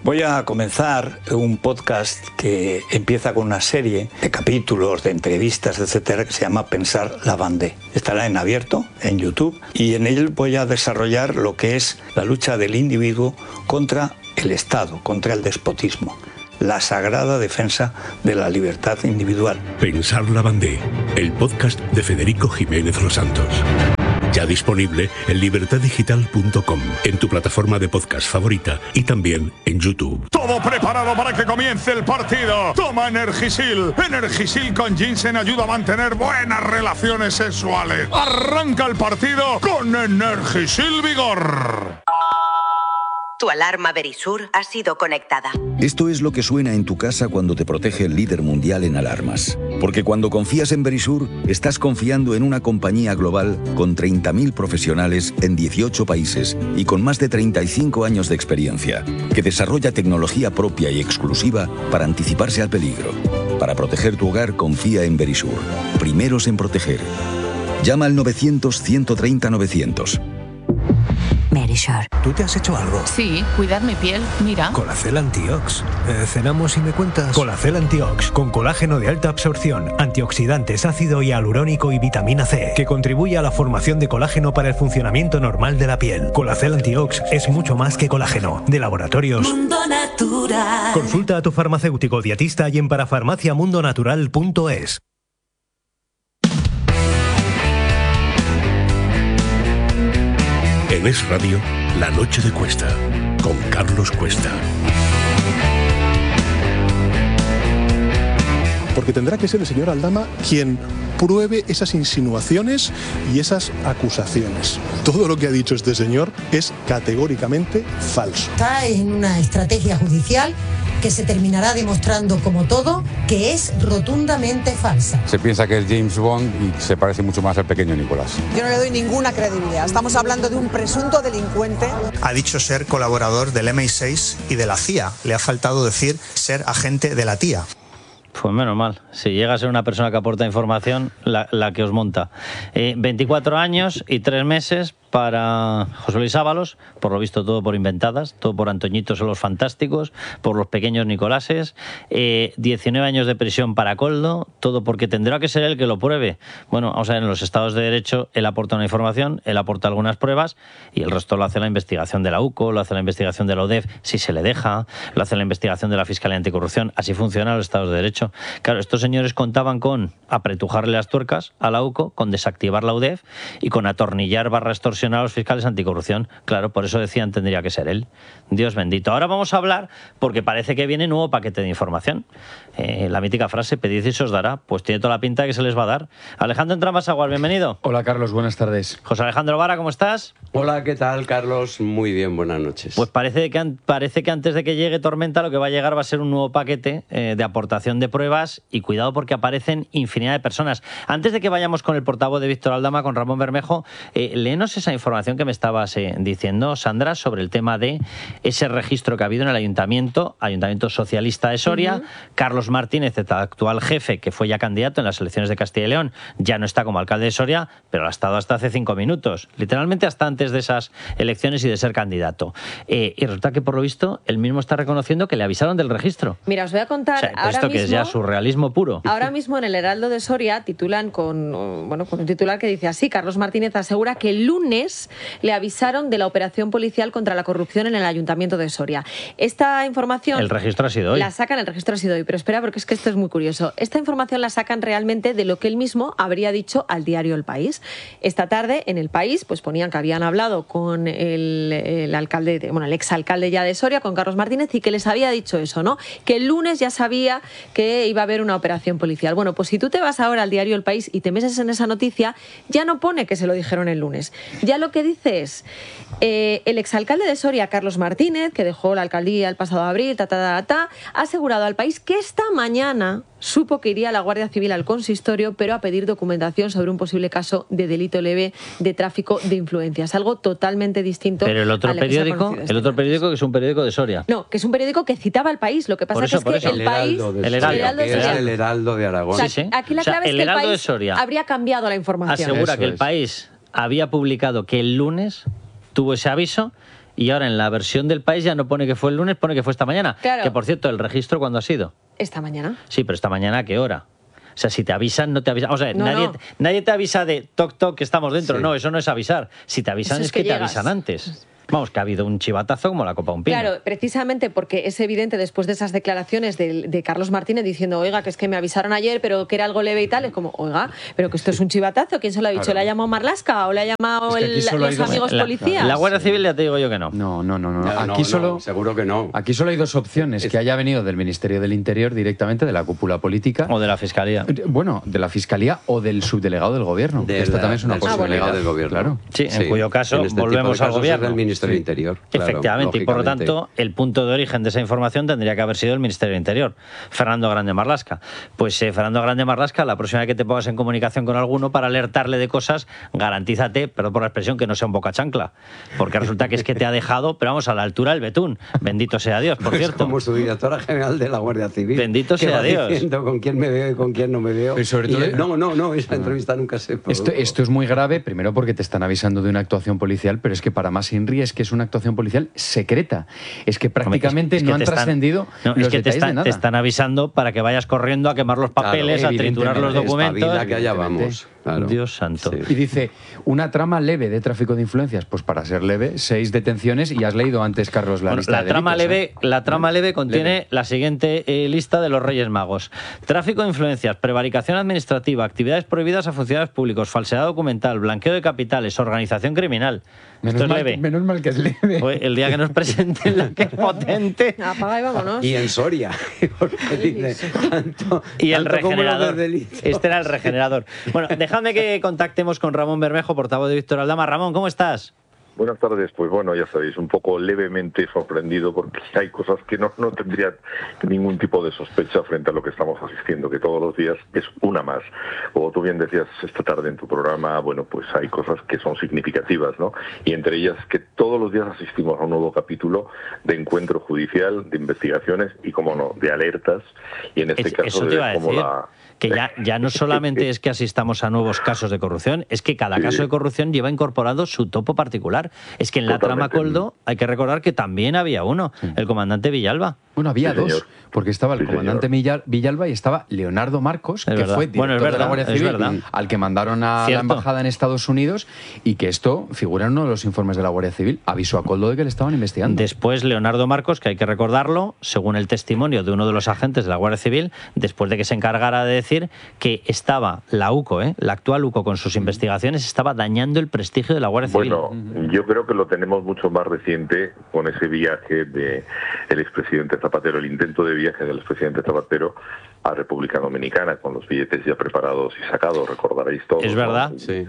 Voy a comenzar un podcast que empieza con una serie de capítulos, de entrevistas, etcétera, que se llama Pensar la Vendée. Estará en abierto, en YouTube, y en él voy a desarrollar lo que es la lucha del individuo contra el Estado, contra el despotismo. La sagrada defensa de la libertad individual. Pensar la Vendée, el podcast de Federico Jiménez Los Santos. Ya disponible en libertaddigital.com, en tu plataforma de podcast favorita y también en YouTube. Todo preparado para que comience el partido. Toma Energisil. Energisil con ginseng ayuda a mantener buenas relaciones sexuales. Arranca el partido con Energisil Vigor. Tu alarma Verisur ha sido conectada. Esto es lo que suena en tu casa cuando te protege el líder mundial en alarmas. Porque cuando confías en Verisur, estás confiando en una compañía global con 30.000 profesionales en 18 países y con más de 35 años de experiencia, que desarrolla tecnología propia y exclusiva para anticiparse al peligro. Para proteger tu hogar, confía en Verisur. Primeros en proteger. Llama al 900-130-900. Verisur. ¿Tú te has hecho algo? Sí, cuidar mi piel, mira. Colacel Antiox. Cenamos y me cuentas. Colacel Antiox, con colágeno de alta absorción, antioxidantes, ácido hialurónico y vitamina C, que contribuye a la formación de colágeno para el funcionamiento normal de la piel. Colacel Antiox es mucho más que colágeno. De Laboratorios Mundo Natural. Consulta a tu farmacéutico dietista y en parafarmaciamundonatural.es. En Es Radio, La Noche de Cuesta, con Carlos Cuesta. Porque tendrá que ser el señor Aldama quien pruebe esas insinuaciones y esas acusaciones. Todo lo que ha dicho este señor es categóricamente falso. Está en una estrategia judicial que se terminará demostrando, como todo, que es rotundamente falsa. Se piensa que es James Bond y se parece mucho más al pequeño Nicolás. Yo no le doy ninguna credibilidad. Estamos hablando de un presunto delincuente. Ha dicho ser colaborador del MI6 y de la CIA. Le ha faltado decir ser agente de la TIA. Pues menos mal, si llega a ser una persona que aporta información, la que os monta. 24 años y 3 meses para José Luis Ábalos, por lo visto todo por inventadas, todo por Antoñitos o los Fantásticos, por los pequeños Nicolases, 19 años de prisión para Koldo, todo porque tendrá que ser él que lo pruebe. Bueno, vamos a ver, en los estados de derecho él aporta una información, él aporta algunas pruebas y el resto lo hace la investigación de la UCO, lo hace la investigación de la UDEF, si se le deja, lo hace la investigación de la Fiscalía Anticorrupción, así funcionan los estados de derecho. Claro, estos señores contaban con apretujarle las tuercas a la UCO, con desactivar la UDEF y con atornillar / extorsionar a los fiscales anticorrupción. Claro, por eso decían tendría que ser él. Dios bendito. Ahora vamos a hablar, porque parece que viene nuevo paquete de información. La mítica frase, pedid y se os dará, pues tiene toda la pinta de que se les va a dar. Alejandro Entramasaguas, bienvenido. Hola Carlos, buenas tardes. José Alejandro Vara, ¿cómo estás? Hola, ¿qué tal Carlos? Muy bien, buenas noches. Pues parece que antes de que llegue Tormenta lo que va a llegar va a ser un nuevo paquete de aportación de pruebas y cuidado porque aparecen infinidad de personas. Antes de que vayamos con el portavoz de Víctor Aldama, con Ramón Bermejo, léenos esa información que me estabas diciendo, Sandra, sobre el tema de ese registro que ha habido en el Ayuntamiento Socialista de Soria. Carlos Martínez, el actual jefe, que fue ya candidato en las elecciones de Castilla y León, ya no está como alcalde de Soria, pero lo ha estado hasta hace 5 minutos, literalmente hasta antes de esas elecciones y de ser candidato. Y resulta que, por lo visto, él mismo está reconociendo que le avisaron del registro. Mira, os voy a contar ahora esto mismo, que es ya surrealismo puro. Ahora mismo en el Heraldo de Soria titulan con un titular que dice así: Carlos Martínez asegura que el lunes le avisaron de la operación policial contra la corrupción en el Ayuntamiento de Soria. Esta información... El registro ha sido hoy. La sacan, el registro ha sido hoy, pero espera, porque es que esto es muy curioso. Esta información la sacan realmente de lo que él mismo habría dicho al diario El País. Esta tarde, en El País, pues ponían que habían hablado con el alcalde, el exalcalde ya de Soria, con Carlos Martínez, y que les había dicho eso, ¿no? Que el lunes ya sabía que iba a haber una operación policial. Bueno, pues si tú te vas ahora al diario El País y te metes en esa noticia, ya no pone que se lo dijeron el lunes. Ya lo que dice es, el exalcalde de Soria, Carlos Martínez, que dejó la alcaldía el pasado abril, ha asegurado al País que esta mañana supo que iría la Guardia Civil al consistorio, pero a pedir documentación sobre un posible caso de delito leve de tráfico de influencias. Algo totalmente distinto. Pero el otro periódico, que es un periódico de Soria. No, que es un periódico que citaba al País. Lo que pasa es que El País... El Heraldo de Aragón. O sea, aquí la clave es que el País habría cambiado la información. Asegura que el País había publicado que el lunes tuvo ese aviso y ahora en la versión del País ya no pone que fue el lunes, pone que fue esta mañana. Claro. Que por cierto, ¿el registro cuándo ha sido? Esta mañana. Sí, pero esta mañana ¿a qué hora? O sea, si te avisan, no te avisan. O sea, No, nadie te avisa de toc, que estamos dentro. Sí. No, eso no es avisar. Si te avisan Eso es que te llegas. avisan antes. Vamos, que ha habido un chivatazo como la copa de un pino. Claro, precisamente porque es evidente después de esas declaraciones de Carlos Martínez diciendo, oiga, que es que me avisaron ayer, pero que era algo leve y tal, es como, oiga, pero que esto es un chivatazo, ¿quién se lo ha dicho? Claro. ¿Le ha llamado Marlaska o le ha llamado Es que aquí solo ha los ido- amigos La policías? Guardia Civil ya te digo yo que no. No. Aquí solo, seguro que no. Aquí solo hay dos opciones, que haya venido del Ministerio del Interior directamente, de la cúpula política. O de la Fiscalía. Bueno, de la Fiscalía o del subdelegado del Gobierno. Esta también es una posibilidad. del gobierno. Claro. Sí, en cuyo caso En este tipo de volvemos al casos gobierno. es del Ministerio del Interior. Claro, Efectivamente, y por lo lógicamente. tanto, el punto de origen de esa información tendría que haber sido el Ministerio del Interior, Fernando Grande Marlaska. Pues Fernando Grande Marlaska, la próxima vez que te pongas en comunicación con alguno para alertarle de cosas, garantízate, perdón por la expresión, que no sea un boca chancla, porque resulta que es que te ha dejado, pero vamos, a la altura del betún. Bendito sea Dios, por Es cierto. como su directora general de la Guardia Civil. Bendito que sea va Dios. diciendo con quién me veo y con quién no me veo. Pero sobre todo- No, esa entrevista nunca se produjo. Esto es muy grave, primero porque te están avisando de una actuación policial, pero es que para más Inri es que es una actuación policial secreta. Es que prácticamente Es que no han te están- trascendido no, los es que detalles de nada. te están avisando para que vayas corriendo a quemar los papeles, a triturar los documentos. Espabila que allá vamos. Claro. Dios santo. Sí. Y dice, una trama leve de tráfico de influencias. Pues para ser leve, 6 detenciones y has leído antes, Carlos, la Bueno, lista la de trama delitos, leve, la trama leve contiene Leve. la siguiente lista de los Reyes Magos: tráfico de influencias, prevaricación administrativa, actividades prohibidas a funcionarios públicos, falsedad documental, blanqueo de capitales, organización criminal. Esto es leve. Menos mal que es leve. Pues el día que nos presenten la que es potente. Apaga y vámonos. Y en Soria. Porque dice, tanto, Y el tanto como los regenerador. de delito. Este era el regenerador. Bueno, dejadme que contactemos con Ramón Bermejo, portavoz de Víctor Aldama. Ramón, ¿cómo estás? Buenas tardes, pues bueno, ya sabéis, un poco levemente sorprendido porque hay cosas que no tendrían ningún tipo de sospecha frente a lo que estamos asistiendo, que todos los días es una más. Como tú bien decías esta tarde en tu programa, bueno, pues hay cosas que son significativas, ¿no? Y entre ellas que todos los días asistimos a un nuevo capítulo de encuentro judicial, de investigaciones y, como no, de alertas. Y en este caso, Eso te iba a de cómo decir. Que ya no solamente es que asistamos a nuevos casos de corrupción, es que cada caso de corrupción lleva incorporado su topo particular. Es que en la trama Coldo hay que recordar que también había uno, el comandante Villalba. Bueno, había Sí, dos, señor. porque estaba el Sí, comandante Villalba y estaba Leonardo Marcos, que verdad. fue Bueno, director es de la verdad, Guardia es Civil, verdad. al que mandaron a la Cierto. embajada en Estados Unidos, y que esto figura en uno de los informes de la Guardia Civil. Avisó a Coldo de que le estaban investigando. Después Leonardo Marcos, que hay que recordarlo, según el testimonio de uno de los agentes de la Guardia Civil, después de que se encargara de decir que estaba la UCO, la actual UCO, con sus investigaciones, estaba dañando el prestigio de la Guardia Civil. Bueno, yo creo que lo tenemos mucho más reciente con ese viaje del expresidente Zapatero, el intento de viaje del expresidente Zapatero a República Dominicana, con los billetes ya preparados y sacados, recordaréis todos. Es verdad. ¿no? Sí.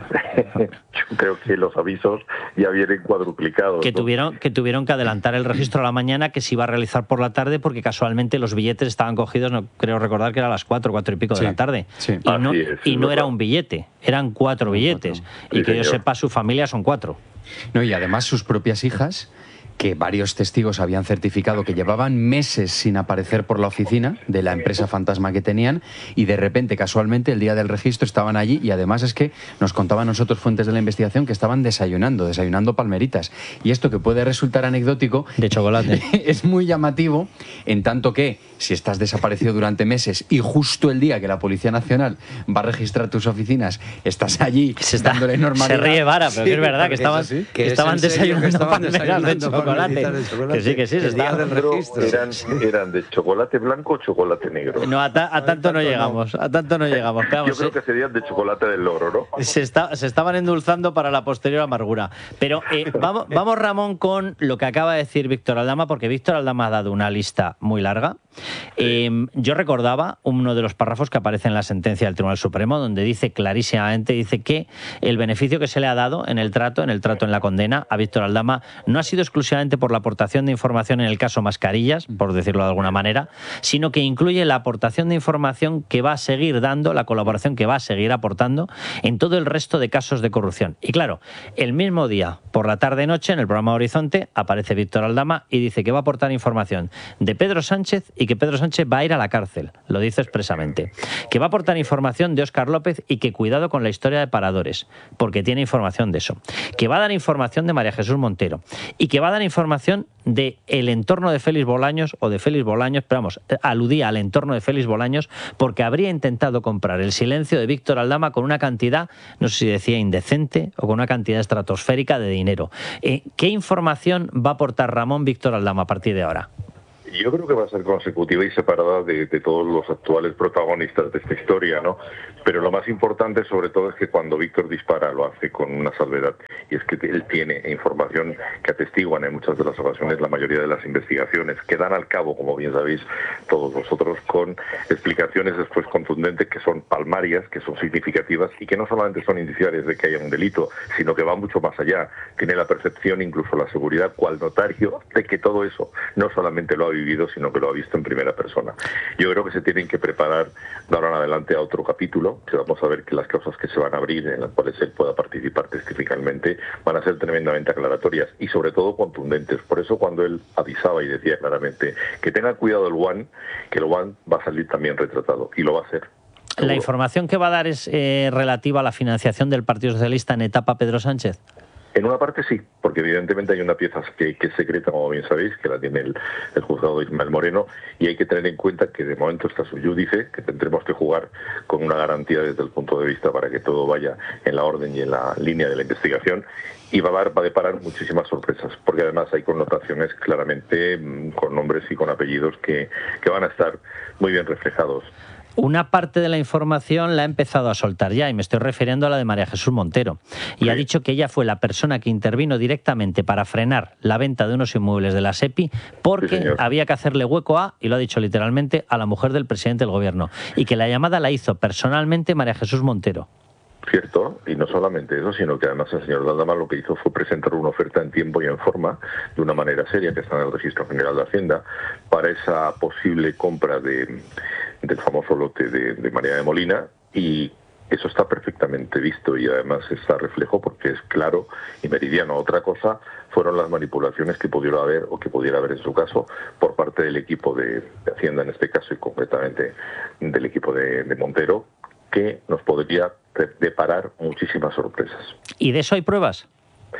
Yo creo que los avisos ya vienen cuadruplicados. Que ¿no? tuvieron que adelantar el registro a la mañana, que se iba a realizar por la tarde, porque casualmente los billetes estaban cogidos, no creo recordar que era a las 4 y pico de la tarde. Sí. Y no, Así es, y es no era verdad. un billete, eran 4 billetes. Y Sí, que yo señor. sepa, su familia son 4. No, y además sus propias hijas, que varios testigos habían certificado que llevaban meses sin aparecer por la oficina de la empresa fantasma que tenían, y de repente, casualmente, el día del registro estaban allí, y además es que nos contaban nosotros fuentes de la investigación que estaban desayunando palmeritas. Y esto, que puede resultar anecdótico, de chocolate, es muy llamativo, en tanto que si estás desaparecido durante meses y justo el día que la Policía Nacional va a registrar tus oficinas, estás allí dándole normalidad. Se ríe Vara, pero que es verdad, que estaban, eso sí, que estaban desayunando palmeras de chocolate. Que sí, se El día estaban. del registro eran de chocolate blanco o chocolate negro. No, a tanto no llegamos, a tanto no llegamos. Pero Yo vamos, creo que serían de chocolate del logro, ¿no? se estaban endulzando para la posterior amargura. Pero vamos, Ramón, con lo que acaba de decir Víctor Aldama, porque Víctor Aldama ha dado una lista muy larga. Yo recordaba uno de los párrafos que aparece en la sentencia del Tribunal Supremo, donde dice clarísimamente, dice que el beneficio que se le ha dado en el trato, en la condena a Víctor Aldama, no ha sido exclusivamente por la aportación de información en el caso Mascarillas, por decirlo de alguna manera, sino que incluye la aportación de información que va a seguir dando, la colaboración que va a seguir aportando en todo el resto de casos de corrupción. Y claro, el mismo día, por la tarde-noche, en el programa Horizonte, aparece Víctor Aldama y dice que va a aportar información de Pedro Sánchez y y que Pedro Sánchez va a ir a la cárcel, lo dice expresamente. Que va a aportar información de Óscar López y que cuidado con la historia de Paradores, porque tiene información de eso. Que va a dar información de María Jesús Montero y que va a dar información de el entorno de Félix Bolaños o de Félix Bolaños, pero vamos, aludía al entorno de Félix Bolaños porque habría intentado comprar el silencio de Víctor Aldama con una cantidad, no sé si decía indecente o con una cantidad estratosférica de dinero. ¿Qué información va a aportar Ramón Víctor Aldama a partir de ahora? Yo creo que va a ser consecutiva y separada de todos los actuales protagonistas de esta historia, ¿no? Pero lo más importante, sobre todo, es que cuando Víctor dispara lo hace con una salvedad, y es que él tiene información que atestiguan en muchas de las ocasiones la mayoría de las investigaciones, que dan al cabo, como bien sabéis todos vosotros, con explicaciones después contundentes que son palmarias, que son significativas y que no solamente son indiciarias de que haya un delito, sino que van mucho más allá. Tiene la percepción, incluso la seguridad, cual notario, de que todo eso no solamente lo ha vivido, sino que lo ha visto en primera persona. Yo creo que se tienen que preparar de ahora en adelante a otro capítulo, que vamos a ver que las causas que se van a abrir, en las cuales él pueda participar testificalmente, van a ser tremendamente aclaratorias y sobre todo contundentes. Por eso cuando él avisaba y decía claramente que tenga cuidado el One, que el One va a salir también retratado, y lo va a hacer. ¿La información que va a dar es relativa a la financiación del Partido Socialista en etapa Pedro Sánchez? En una parte sí, porque evidentemente hay una pieza que es secreta, como bien sabéis, que la tiene el juzgado Ismael Moreno, y hay que tener en cuenta que de momento está su júdice, que tendremos que jugar con una garantía desde el punto de vista para que todo vaya en la orden y en la línea de la investigación, y va a deparar muchísimas sorpresas, porque además hay connotaciones claramente con nombres y con apellidos que van a estar muy bien reflejados. Una parte de la información la ha empezado a soltar ya, y me estoy refiriendo a la de María Jesús Montero. Y ha dicho que ella fue la persona que intervino directamente para frenar la venta de unos inmuebles de la SEPI porque había que hacerle hueco a, y lo ha dicho literalmente, a la mujer del presidente del gobierno. Y que la llamada la hizo personalmente María Jesús Montero. Cierto, y no solamente eso, sino que además el señor Aldama lo que hizo fue presentar una oferta en tiempo y en forma, de una manera seria, que está en el Registro General de Hacienda, para esa posible compra del famoso lote de María de Molina, y eso está perfectamente visto y además está reflejo porque es claro y meridiano. Otra cosa fueron las manipulaciones que pudiera haber o que pudiera haber en su caso por parte del equipo de Hacienda en este caso y concretamente del equipo de Montero, que nos podría deparar muchísimas sorpresas. ¿Y de eso hay pruebas?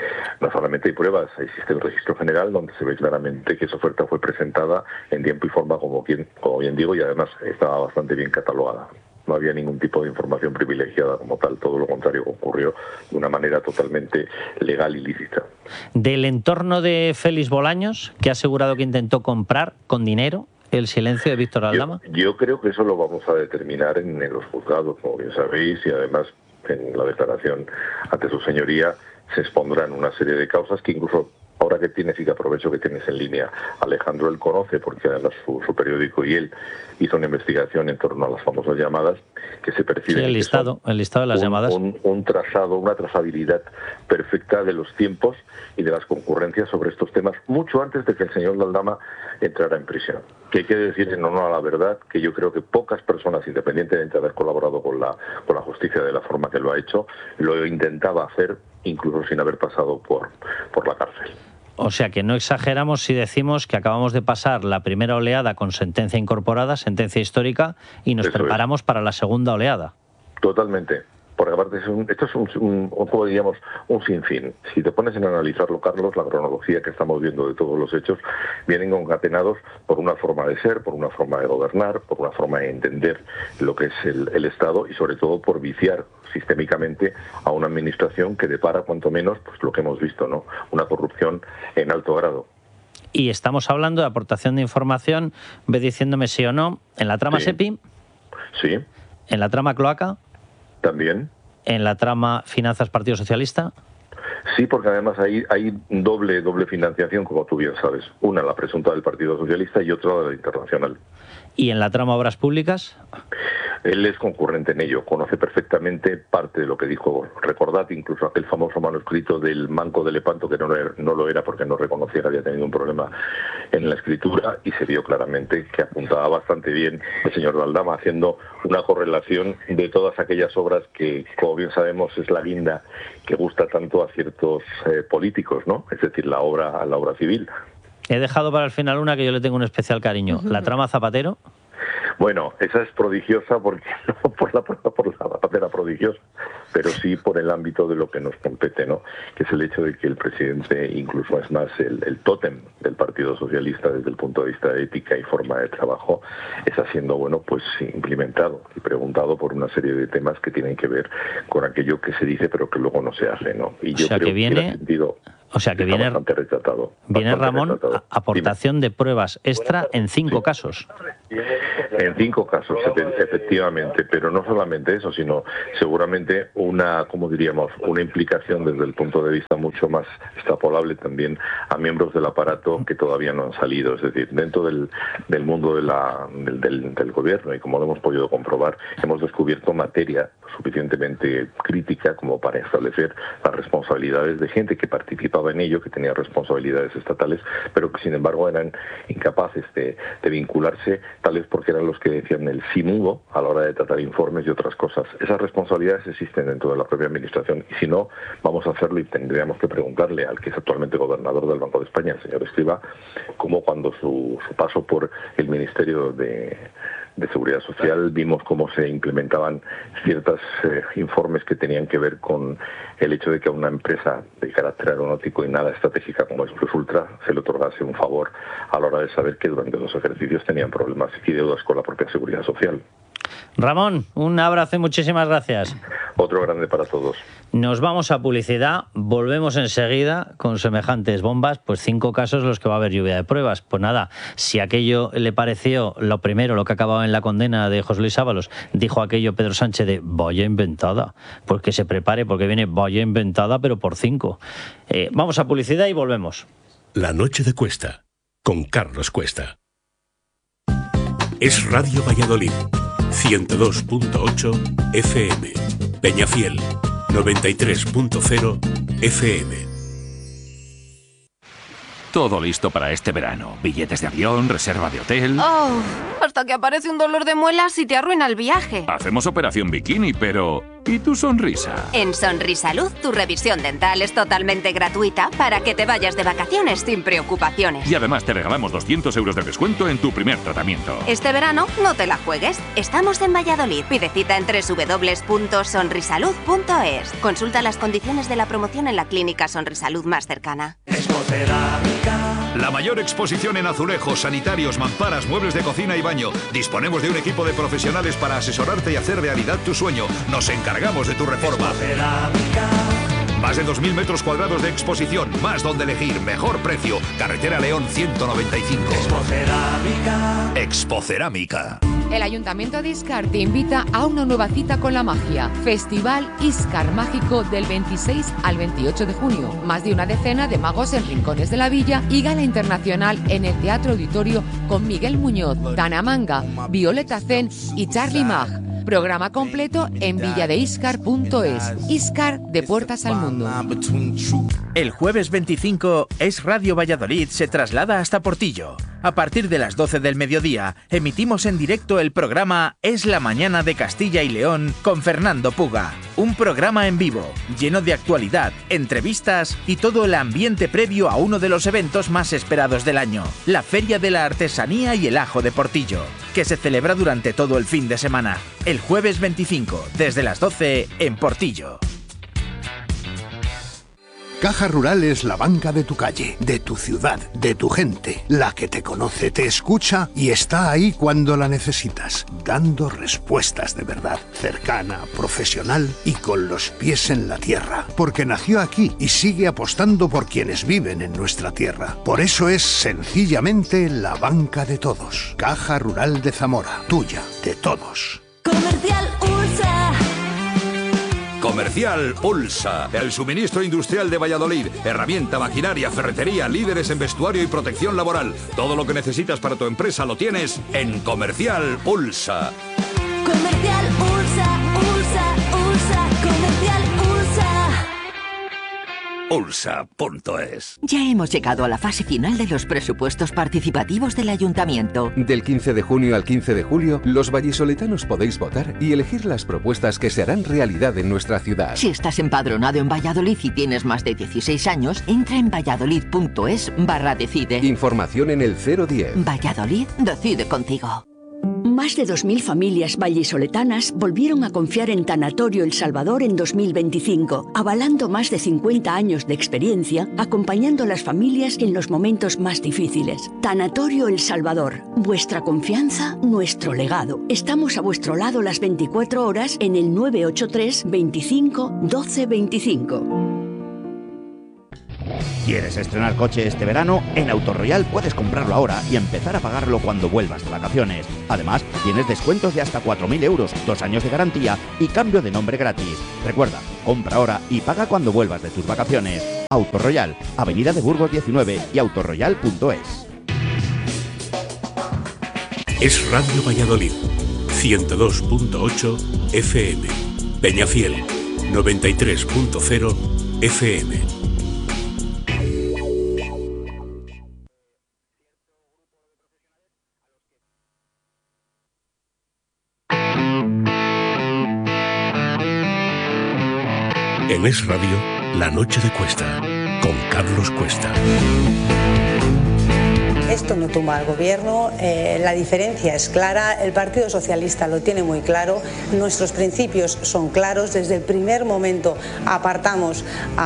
No solamente hay pruebas, existe un registro general donde se ve claramente que esa oferta fue presentada en tiempo y forma, como bien digo, y además estaba bastante bien catalogada. No había ningún tipo de información privilegiada como tal, todo lo contrario, ocurrió de una manera totalmente legal y lícita. Del entorno de Félix Bolaños, que ha asegurado que intentó comprar con dinero el silencio de Víctor Aldama. Yo creo que eso lo vamos a determinar en los juzgados, como bien sabéis, y además en la declaración ante su señoría se expondrán una serie de causas que incluso ahora que tienes y que aprovecho que tienes en línea, Alejandro él conoce porque además su periódico y él hizo una investigación en torno a las famosas llamadas que se perciben. Sí, el listado de las llamadas. Un trazado, una trazabilidad perfecta de los tiempos y de las concurrencias sobre estos temas mucho antes de que el señor Aldama entrara en prisión. Que hay que decir en honor a la verdad que yo creo que pocas personas, independientemente de haber colaborado con la justicia de la forma que lo ha hecho, lo intentaba hacer incluso sin haber pasado por la cárcel. O sea que no exageramos si decimos que acabamos de pasar la primera oleada con sentencia incorporada, sentencia histórica, y nos preparamos para la segunda oleada. Totalmente. Porque aparte esto es como diríamos, un sinfín. Si te pones en analizarlo, Carlos, la cronología que estamos viendo de todos los hechos vienen concatenados por una forma de ser, por una forma de gobernar, por una forma de entender lo que es el Estado y sobre todo por viciar sistémicamente a una administración que depara cuanto menos pues lo que hemos visto, ¿no? Una corrupción en alto grado. Y estamos hablando de aportación de información, ve diciéndome sí o no, en la trama SEPI, sí, en la trama Cloaca, también, en la trama Finanzas Partido Socialista. Sí, porque además hay doble financiación, como tú bien sabes. Una, la presunta del Partido Socialista, y otra, la internacional. ¿Y en la trama Obras Públicas? Él es concurrente en ello, conoce perfectamente parte de lo que dijo. Recordad incluso aquel famoso manuscrito del Manco de Lepanto, que no lo era porque no reconocía que había tenido un problema en la escritura, y se vio claramente que apuntaba bastante bien el señor Aldama, haciendo una correlación de todas aquellas obras que, como bien sabemos, es la guinda que gusta tanto a ciertos políticos, ¿no? Es decir, la obra civil. He dejado para el final una que yo le tengo un especial cariño. La trama Zapatero. Bueno, esa es prodigiosa porque no por la Zapatera prodigiosa, pero sí por el ámbito de lo que nos compete, ¿no? Que es el hecho de que el presidente, incluso es más el tótem del Partido Socialista desde el punto de vista de ética y forma de trabajo, está siendo, bueno, pues implementado y preguntado por una serie de temas que tienen que ver con aquello que se dice pero que luego no se hace, ¿no? Y yo creo que viene sentido. O sea que viene, bastante retratado. Viene Ramón, aportación de pruebas extra en 5 casos. En 5 casos, efectivamente, pero no solamente eso, sino seguramente una, como diríamos, una implicación desde el punto de vista mucho más extrapolable también a miembros del aparato que todavía no han salido, es decir, dentro del mundo del gobierno, y como lo hemos podido comprobar, hemos descubierto materia suficientemente crítica como para establecer las responsabilidades de gente que participaba en ello, que tenía responsabilidades estatales, pero que sin embargo eran incapaces de vincularse, tal vez porque eran los que decían el sí mudo a la hora de tratar informes y otras cosas. Esas responsabilidades existen dentro de la propia administración, y si no, vamos a hacerlo y tendríamos que preguntarle al que es actualmente gobernador del Banco de España, el señor Escrivá, cómo cuando su paso por el Ministerio de Seguridad Social vimos cómo se implementaban ciertos informes que tenían que ver con el hecho de que a una empresa de carácter aeronáutico y nada estratégica como es Plus Ultra se le otorgase un favor a la hora de saber que durante los ejercicios tenían problemas y deudas con la propia Seguridad Social. Ramón, un abrazo y muchísimas gracias. Otro grande para todos. Nos vamos a publicidad, volvemos enseguida con semejantes bombas, pues 5 casos los que va a haber lluvia de pruebas. Pues nada, si aquello le pareció lo primero, lo que acababa en la condena de José Luis Ábalos, dijo aquello Pedro Sánchez de vaya inventada, pues que se prepare porque viene vaya inventada pero por 5. Vamos a publicidad y volvemos. La noche de Cuesta, con Carlos Cuesta. Es Radio Valladolid, 102.8 FM. Peñafiel, 93.0 FM. Todo listo para este verano. Billetes de avión, reserva de hotel... Oh, hasta que aparece un dolor de muelas y te arruina el viaje. Hacemos operación bikini, pero... ¿y tu sonrisa? En Sonrisalud, tu revisión dental es totalmente gratuita para que te vayas de vacaciones sin preocupaciones. Y además te regalamos 200 euros de descuento en tu primer tratamiento. Este verano no te la juegues. Estamos en Valladolid. Pide cita en www.sonrisalud.es. Consulta las condiciones de la promoción en la clínica Sonrisalud más cercana. La mayor exposición en azulejos, sanitarios, mamparas, muebles de cocina y baño. Disponemos de un equipo de profesionales para asesorarte y hacer realidad tu sueño. Nos encargamos de tu reforma. Más de 2.000 metros cuadrados de exposición, más donde elegir, mejor precio. Carretera León 195. Expocerámica. El Ayuntamiento de Íscar te invita a una nueva cita con la magia. Festival Íscar Mágico del 26 al 28 de junio. Más de una decena de magos en rincones de la villa y gala internacional en el Teatro Auditorio con Miguel Muñoz, Tana Manga, Violeta Zen y Charlie Mag. Programa completo en villadeiscar.es. Íscar, de puertas al mundo. El jueves 25, Es Radio Valladolid se traslada hasta Portillo. A partir de las 12 del mediodía, emitimos en directo el programa Es la Mañana de Castilla y León con Fernando Puga. Un programa en vivo, lleno de actualidad, entrevistas y todo el ambiente previo a uno de los eventos más esperados del año, la Feria de la Artesanía y el Ajo de Portillo, que se celebra durante todo el fin de semana. El jueves 25, desde las 12, en Portillo. Caja Rural es la banca de tu calle, de tu ciudad, de tu gente, la que te conoce, te escucha y está ahí cuando la necesitas, dando respuestas de verdad, cercana, profesional y con los pies en la tierra, porque nació aquí y sigue apostando por quienes viven en nuestra tierra. Por eso es sencillamente la banca de todos. Caja Rural de Zamora, tuya, de todos. Comercial USA. Comercial Ulsa, el suministro industrial de Valladolid, herramienta, maquinaria, ferretería, líderes en vestuario y protección laboral. Todo lo que necesitas para tu empresa lo tienes en Comercial Ulsa. Comercial Ulsa, Ulsa, Ulsa, Comercial Ulsa. Ulsa.es. Ya hemos llegado a la fase final de los presupuestos participativos del Ayuntamiento. Del 15 de junio al 15 de julio, los vallisoletanos podéis votar y elegir las propuestas que se harán realidad en nuestra ciudad. Si estás empadronado en Valladolid y tienes más de 16 años, entra en valladolid.es/decide. Información en el 010. Valladolid decide contigo. Más de 2.000 familias vallisoletanas volvieron a confiar en Tanatorio El Salvador en 2025, avalando más de 50 años de experiencia, acompañando a las familias en los momentos más difíciles. Tanatorio El Salvador, vuestra confianza, nuestro legado. Estamos a vuestro lado las 24 horas en el 983 25 12 25. ¿Quieres estrenar coche este verano? En Autoroyal puedes comprarlo ahora y empezar a pagarlo cuando vuelvas de vacaciones. Además, tienes descuentos de hasta 4.000 euros, 2 años de garantía y cambio de nombre gratis. Recuerda, compra ahora y paga cuando vuelvas de tus vacaciones. Autoroyal, Avenida de Burgos 19 y autoroyal.es. Es Radio Valladolid, 102.8 FM. Peñafiel, 93.0 FM. En Es Radio, La Noche de Cuesta, con Carlos Cuesta. Esto no tumba al gobierno, la diferencia es clara, el Partido Socialista lo tiene muy claro, nuestros principios son claros, desde el primer momento apartamos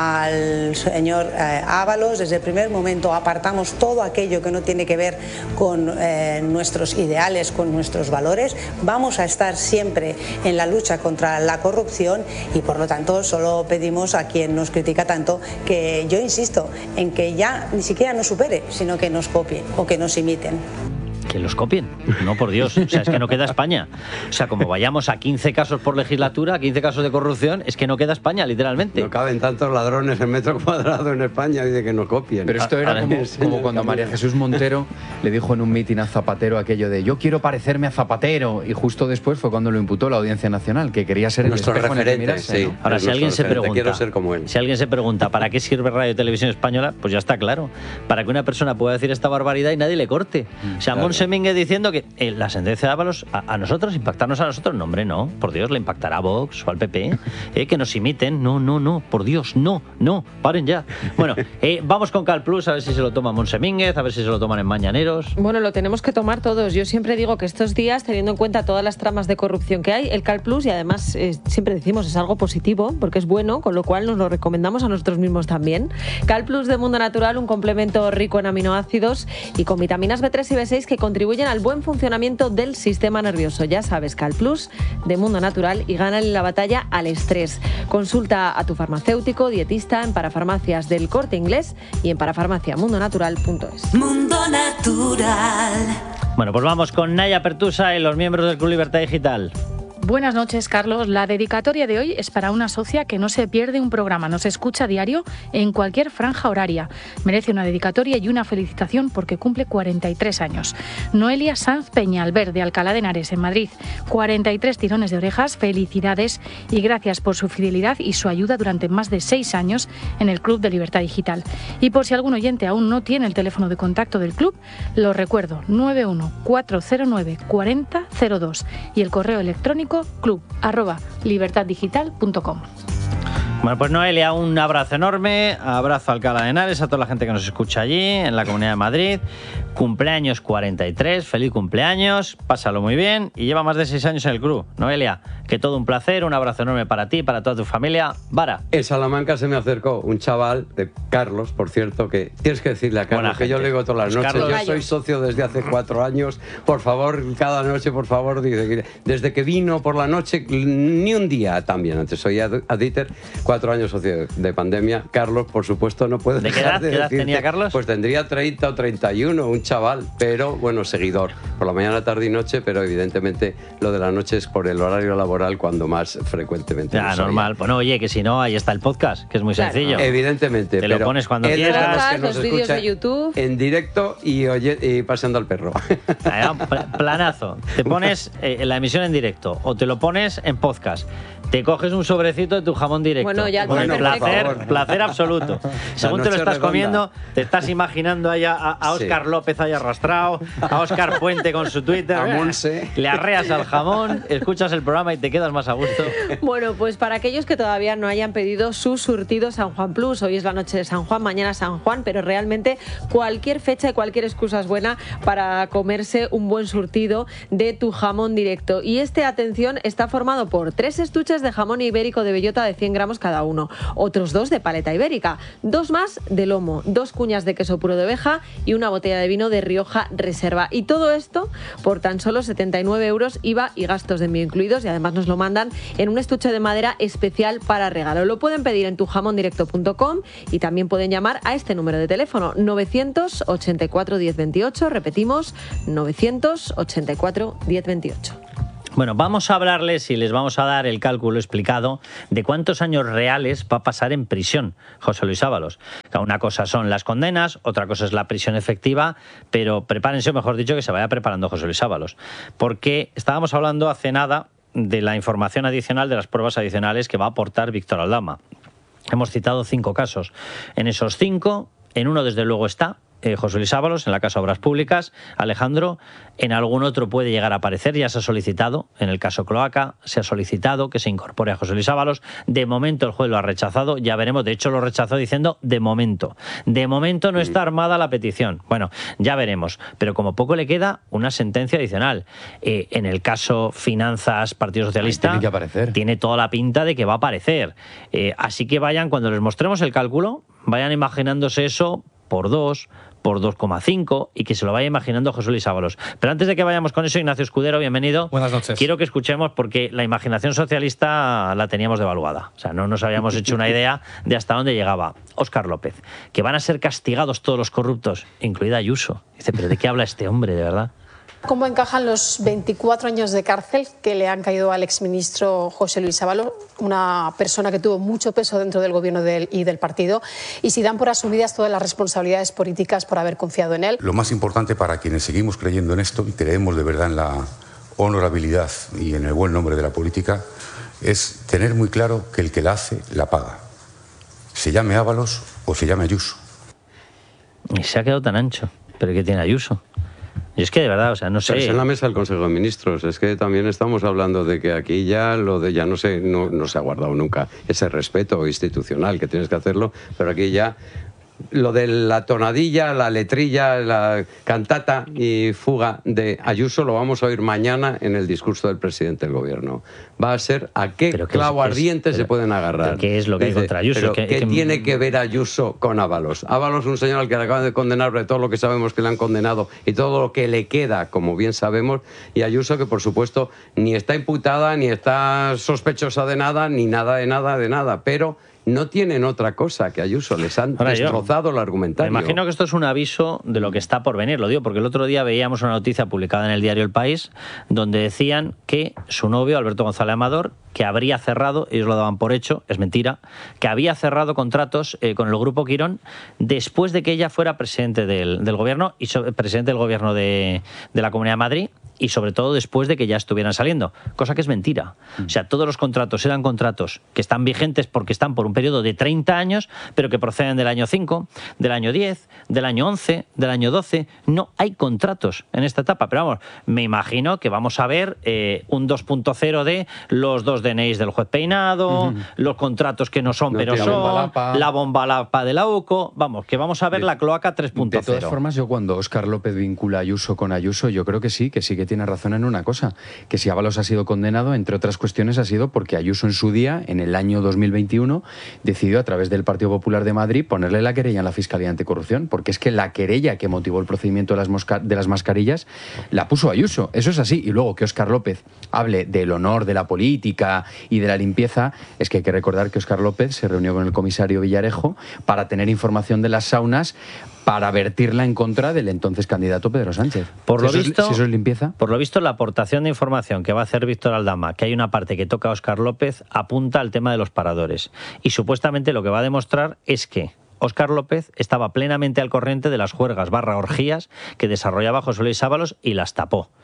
al señor Ábalos, desde el primer momento apartamos todo aquello que no tiene que ver con nuestros ideales, con nuestros valores, vamos a estar siempre en la lucha contra la corrupción y por lo tanto solo pedimos a quien nos critica tanto que yo insisto en que ya ni siquiera nos supere, sino que nos copie o que nos imiten. Que los copien, no por Dios, o sea, es que no queda España. O sea, como vayamos a 15 casos por legislatura, 15 casos de corrupción, es que no queda España, literalmente. No caben tantos ladrones en metro cuadrado en España, dice que no copien. Pero esto era como cuando María Jesús Montero le dijo en un mitin a Zapatero aquello de yo quiero parecerme a Zapatero, y justo después fue cuando lo imputó la Audiencia Nacional, que quería ser nuestro el espejo referente, en el que mirarse, sí. ¿no? Ahora, si alguien se pregunta, quiero ser como él. Si alguien se pregunta ¿para qué sirve Radio y Televisión Española? Pues ya está claro. Para que una persona pueda decir esta barbaridad y nadie le corte. O sea, claro. Monse Mínguez diciendo que la sentencia de Ábalos a nosotros, impactarnos a nosotros, no hombre, no, por Dios, le impactará a Vox o al PP, que nos imiten, no, por Dios, no, paren ya. Bueno, vamos con Cal Plus, a ver si se lo toma Monse Mínguez, a ver si se lo toman en Mañaneros. Bueno, lo tenemos que tomar todos. Yo siempre digo que estos días, teniendo en cuenta todas las tramas de corrupción que hay, el Cal Plus, y además siempre decimos es algo positivo, porque es bueno, con lo cual nos lo recomendamos a nosotros mismos también. Cal Plus de Mundo Natural, un complemento rico en aminoácidos y con vitaminas B3 y B6 que contribuyen al buen funcionamiento del sistema nervioso. Ya sabes, Cal Plus de Mundo Natural, y gánale la batalla al estrés. Consulta a tu farmacéutico, dietista en Parafarmacias del Corte Inglés y en parafarmaciamundonatural.es. Mundo Natural. Bueno, pues vamos con Naya Pertusa y los miembros del Club Libertad Digital. Buenas noches, Carlos. La dedicatoria de hoy es para una socia que no se pierde un programa, nos escucha a diario en cualquier franja horaria. Merece una dedicatoria y una felicitación porque cumple 43 años. Noelia Sanz Peñalver, de Alcalá de Henares, en Madrid. 43 tirones de orejas, felicidades y gracias por su fidelidad y su ayuda durante más de 6 años en el Club de Libertad Digital. Y por si algún oyente aún no tiene el teléfono de contacto del club, lo recuerdo, 914094002 y el correo electrónico club@libertaddigital.com. Bueno, pues Noelia, un abrazo enorme, abrazo a Alcalá de Henares, a toda la gente que nos escucha allí, en la Comunidad de Madrid. Cumpleaños 43, feliz cumpleaños, pásalo muy bien y lleva más de 6 años en el club. Noelia, que todo un placer, un abrazo enorme para ti, para toda tu familia. Vara. En Salamanca se me acercó un chaval, de Carlos, por cierto, que tienes que decirle a Carlos que yo le digo todas las noches. Carlos, yo soy socio desde hace 4 años, por favor, cada noche, por favor, dice, desde que vino por la noche, ni un día también, antes soy Aditer, 4 años socio de pandemia. Carlos, por supuesto, no puede dejar de ¿Qué edad tenía Carlos? Pues tendría 30 o 31, un chaval, pero bueno, seguidor, por la mañana, tarde y noche, pero evidentemente lo de la noche es por el horario laboral cuando más frecuentemente. Ya, normal. Bueno, oye, que si no, ahí está el podcast, que es muy sencillo. Evidentemente. Te lo pones cuando quieras. Los vídeos de YouTube. En directo y paseando al perro. Planazo. Te pones la emisión en directo o te lo pones en podcast. te coges un sobrecito de tu jamón directo. Bueno, ya placer absoluto. Según te lo estás comiendo, te estás imaginando ahí a Óscar López ahí arrastrado, a Óscar Puente con su Twitter. Le arreas al jamón, escuchas el programa y te quedas más a gusto. Bueno, pues para aquellos que todavía no hayan pedido su surtido San Juan Plus, hoy es la noche de San Juan, mañana San Juan, pero realmente cualquier fecha y cualquier excusa es buena para comerse un buen surtido de tu jamón directo. Y atención, está formado por 3 estuches de jamón ibérico de bellota de 100 gramos cada uno, otros 2 de paleta ibérica, 2 más de lomo, 2 cuñas de queso puro de oveja y una botella de vino de Rioja Reserva. Y todo esto por tan solo 79 euros, IVA y gastos de envío incluidos, y además nos lo mandan en un estuche de madera especial para regalo. Lo pueden pedir en tujamondirecto.com y también pueden llamar a este número de teléfono 984 1028, repetimos 984 1028. Bueno, vamos a hablarles y les vamos a dar el cálculo explicado de cuántos años reales va a pasar en prisión José Luis Ábalos. Una cosa son las condenas, otra cosa es la prisión efectiva, pero prepárense, o mejor dicho, que se vaya preparando José Luis Ábalos. Porque estábamos hablando hace nada de la información adicional, de las pruebas adicionales que va a aportar Víctor Aldama. Hemos citado 5 casos. En esos 5, en uno desde luego está José Luis Ábalos, en la caso Obras Públicas. Alejandro, en algún otro puede llegar a aparecer, ya se ha solicitado, en el caso Cloaca, se ha solicitado que se incorpore a José Luis Ábalos. De momento el juez lo ha rechazado, ya veremos, de hecho lo rechazó diciendo de momento no está armada la petición. Bueno, ya veremos, pero como poco le queda una sentencia adicional. En el caso Finanzas, Partido Socialista, tiene que aparecer. Tiene toda la pinta de que va a aparecer. Así que vayan, cuando les mostremos el cálculo, vayan imaginándose eso por 2, por 2,5 y que se lo vaya imaginando José Luis Ábalos. Pero antes de que vayamos con eso, Ignacio Escudero, bienvenido. Buenas noches. Quiero que escuchemos, porque la imaginación socialista la teníamos devaluada. O sea, no nos habíamos hecho una idea de hasta dónde llegaba. Óscar López, que van a ser castigados todos los corruptos, incluida Ayuso. Dice, ¿pero de qué habla este hombre, de verdad? ¿Cómo encajan los 24 años de cárcel que le han caído al exministro José Luis Ábalos, una persona que tuvo mucho peso dentro del gobierno y del partido, y si dan por asumidas todas las responsabilidades políticas por haber confiado en él? Lo más importante para quienes seguimos creyendo en esto y creemos de verdad en la honorabilidad y en el buen nombre de la política es tener muy claro que el que la hace, la paga. Se llame Ábalos o se llame Ayuso. Y se ha quedado tan ancho. ¿Pero qué tiene Ayuso? Y es que de verdad, o sea, no sé. Pero es en la mesa del Consejo de Ministros. Es que también estamos hablando de que aquí ya no se ha guardado nunca ese respeto institucional, que tienes que hacerlo, pero aquí ya lo de la tonadilla, la letrilla, la cantata y fuga de Ayuso lo vamos a oír mañana en el discurso del presidente del gobierno. Va a ser a qué clavo ardiente se pueden agarrar. ¿Qué es lo que hay contra Ayuso? ¿Qué tiene que ver Ayuso con Ábalos? Ábalos, un señor al que le acaban de condenar de todo lo que sabemos que le han condenado y todo lo que le queda, como bien sabemos, y Ayuso, que por supuesto ni está imputada, ni está sospechosa de nada, ni nada de nada, pero no tienen otra cosa que Ayuso. Les han destrozado el argumentario. Me imagino que esto es un aviso de lo que está por venir. Lo digo porque el otro día veíamos una noticia publicada en el diario El País donde decían que su novio, Alberto González Amador, que habría cerrado, ellos lo daban por hecho, es mentira, que había cerrado contratos con el Grupo Quirón después de que ella fuera presidente del gobierno y presidente del gobierno de la Comunidad de Madrid, y sobre todo después de que ya estuvieran saliendo, cosa que es mentira. O sea, todos los contratos eran contratos que están vigentes porque están por un periodo de 30 años, pero que proceden del año 5, del año 10, del año 11, del año 12. No hay contratos en esta etapa, pero vamos, me imagino que vamos a ver un 2.0 de los 2 DNIs del juez Peinado, los contratos que no son pero son, la bomba lapa de la UCO, vamos, que vamos a ver la cloaca 3.0. De todas formas, yo cuando Óscar López vincula a Ayuso con Ayuso, yo creo que sí que tiene razón en una cosa, que si Ábalos ha sido condenado, entre otras cuestiones, ha sido porque Ayuso en su día, en el año 2021, decidió a través del Partido Popular de Madrid ponerle la querella a la Fiscalía Anticorrupción, porque es que la querella que motivó el procedimiento de las mascarillas la puso Ayuso, eso es así. Y luego que Óscar López hable del honor de la política y de la limpieza, es que hay que recordar que Óscar López se reunió con el comisario Villarejo para tener información de las saunas, para vertirla en contra del entonces candidato Pedro Sánchez. Por lo visto, si eso es limpieza. Por lo visto, la aportación de información que va a hacer Víctor Aldama, que hay una parte que toca a Óscar López, apunta al tema de los paradores. Y supuestamente lo que va a demostrar es que Óscar López estaba plenamente al corriente de las juergas / orgías que desarrollaba José Luis Ábalos y las tapó.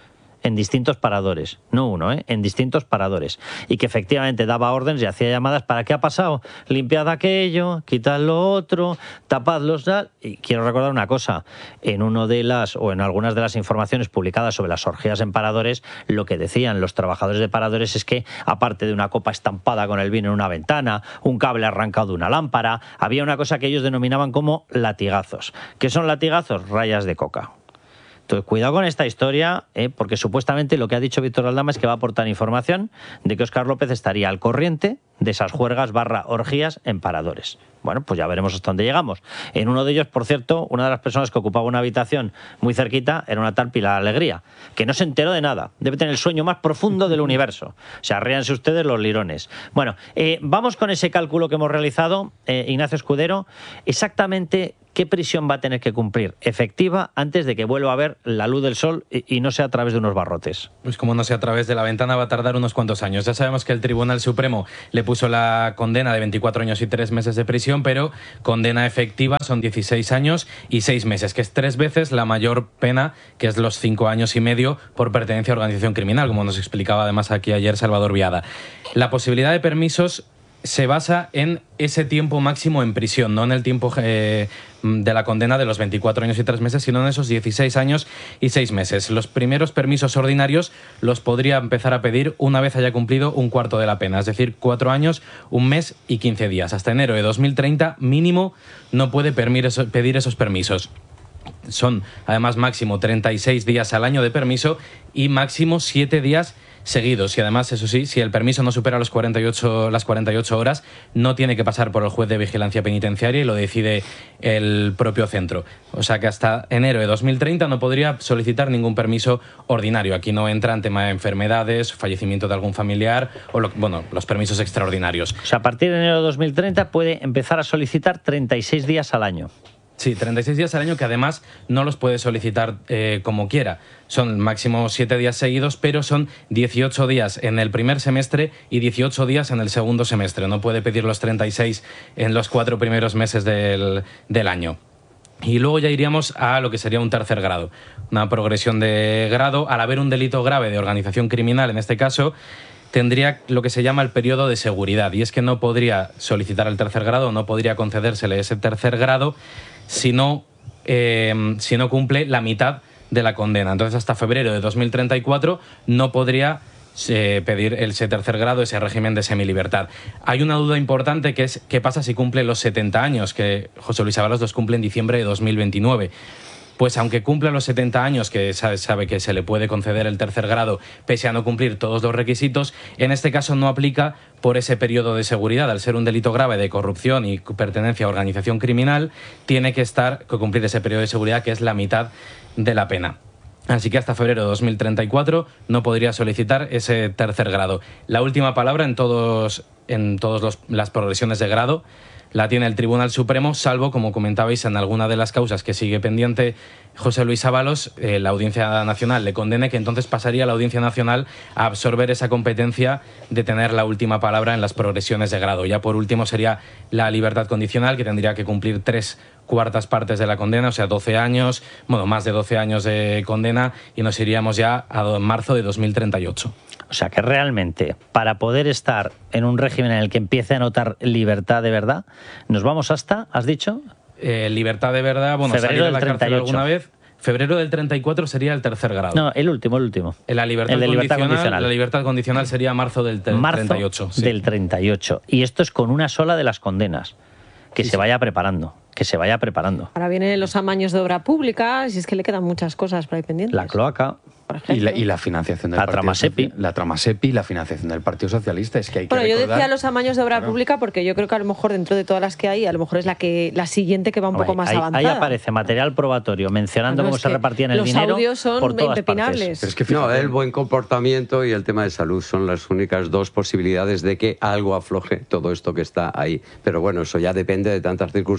en distintos paradores, no uno, en distintos paradores, y que efectivamente daba órdenes y hacía llamadas para ¿qué ha pasado? Limpiad aquello, quitad lo otro, tapadlos, tal. Y quiero recordar una cosa, en algunas de las informaciones publicadas sobre las orgías en paradores, lo que decían los trabajadores de paradores es que, aparte de una copa estampada con el vino en una ventana, un cable arrancado de una lámpara, había una cosa que ellos denominaban como latigazos. ¿Qué son latigazos? Rayas de coca. Entonces, cuidado con esta historia, porque supuestamente lo que ha dicho Víctor Aldama es que va a aportar información de que Óscar López estaría al corriente de esas juergas / orgías en paradores. Bueno, pues ya veremos hasta dónde llegamos. En uno de ellos, por cierto, una de las personas que ocupaba una habitación muy cerquita era una tal Pilar Alegría, que no se enteró de nada. Debe tener el sueño más profundo del universo. O sea, ríanse ustedes los lirones. Bueno, vamos con ese cálculo que hemos realizado, Ignacio Escudero. Exactamente, ¿qué prisión va a tener que cumplir efectiva antes de que vuelva a ver la luz del sol y no sea a través de unos barrotes? Pues como no sea a través de la ventana, va a tardar unos cuantos años. Ya sabemos que el Tribunal Supremo le puso la condena de 24 años y 3 meses de prisión, pero condena efectiva son 16 años y 6 meses, que es 3 veces la mayor pena, que es los 5 años y medio por pertenencia a organización criminal, como nos explicaba además aquí ayer Salvador Viada. La posibilidad de permisos se basa en ese tiempo máximo en prisión, no en el tiempo de la condena de los 24 años y 3 meses, sino en esos 16 años y 6 meses. Los primeros permisos ordinarios los podría empezar a pedir una vez haya cumplido un cuarto de la pena, es decir, 4 años, 1 mes y 15 días. Hasta enero de 2030 mínimo no puede pedir esos permisos. Son además máximo 36 días al año de permiso y máximo 7 días seguidos. Y además, eso sí, si el permiso no supera las 48 horas, no tiene que pasar por el juez de vigilancia penitenciaria y lo decide el propio centro. O sea que hasta enero de 2030 no podría solicitar ningún permiso ordinario. Aquí no entran tema de enfermedades, fallecimiento de algún familiar o los permisos extraordinarios. O sea, a partir de enero de 2030 puede empezar a solicitar 36 días al año. Sí, 36 días al año, que además no los puede solicitar como quiera. Son máximo 7 días seguidos, pero son 18 días en el primer semestre y 18 días en el segundo semestre. No puede pedir los 36 en los 4 primeros meses del año. Y luego ya iríamos a lo que sería un tercer grado, una progresión de grado. Al haber un delito grave de organización criminal, en este caso, tendría lo que se llama el periodo de seguridad, y es que no podría solicitar el tercer grado, no podría concedérsele ese tercer grado si no cumple la mitad de la condena. Entonces, hasta febrero de 2034 no podría pedir ese tercer grado, ese régimen de semilibertad. Hay una duda importante, que es qué pasa si cumple los 70 años, que José Luis Ábalos los cumple en diciembre de 2029. Pues aunque cumpla los 70 años, que sabe que se le puede conceder el tercer grado pese a no cumplir todos los requisitos, en este caso no aplica por ese periodo de seguridad. Al ser un delito grave de corrupción y pertenencia a organización criminal, tiene que cumplir ese periodo de seguridad, que es la mitad de la pena. Así que hasta febrero de 2034 no podría solicitar ese tercer grado. La última palabra en todas las progresiones de grado la tiene el Tribunal Supremo, salvo, como comentabais, en alguna de las causas que sigue pendiente José Luis Ábalos, la Audiencia Nacional le condene, que entonces pasaría la Audiencia Nacional a absorber esa competencia de tener la última palabra en las progresiones de grado. Ya por último sería la libertad condicional, que tendría que cumplir 3/4 partes de la condena, o sea, 12 años, más de 12 años de condena, y nos iríamos ya a marzo de 2038. O sea que realmente, para poder estar en un régimen en el que empiece a notar libertad de verdad, nos vamos hasta, ¿has dicho? Libertad de verdad, salir de la cárcel alguna vez. Febrero del 34 sería el tercer grado. No, el último. La libertad condicional. La libertad condicional sería marzo del 38. Sí. Del 38. Y esto es con una sola de las condenas. Que se vaya preparando. Ahora vienen los amaños de obra pública, si es que le quedan muchas cosas por ahí pendientes. La cloaca. Y la financiación del trama SEPI. La trama SEPI, la financiación del Partido Socialista. Es que hay que yo recordar... decía los amaños de obra pública porque yo creo que a lo mejor dentro de todas las que hay, a lo mejor es la siguiente que va un poco más avanzada. Ahí aparece material probatorio mencionando cómo se repartían el dinero. Los audios son por todas impepinables. Es que el buen comportamiento y el tema de salud son las únicas dos posibilidades de que algo afloje todo esto que está ahí. Pero bueno, eso ya depende de tantas circunstancias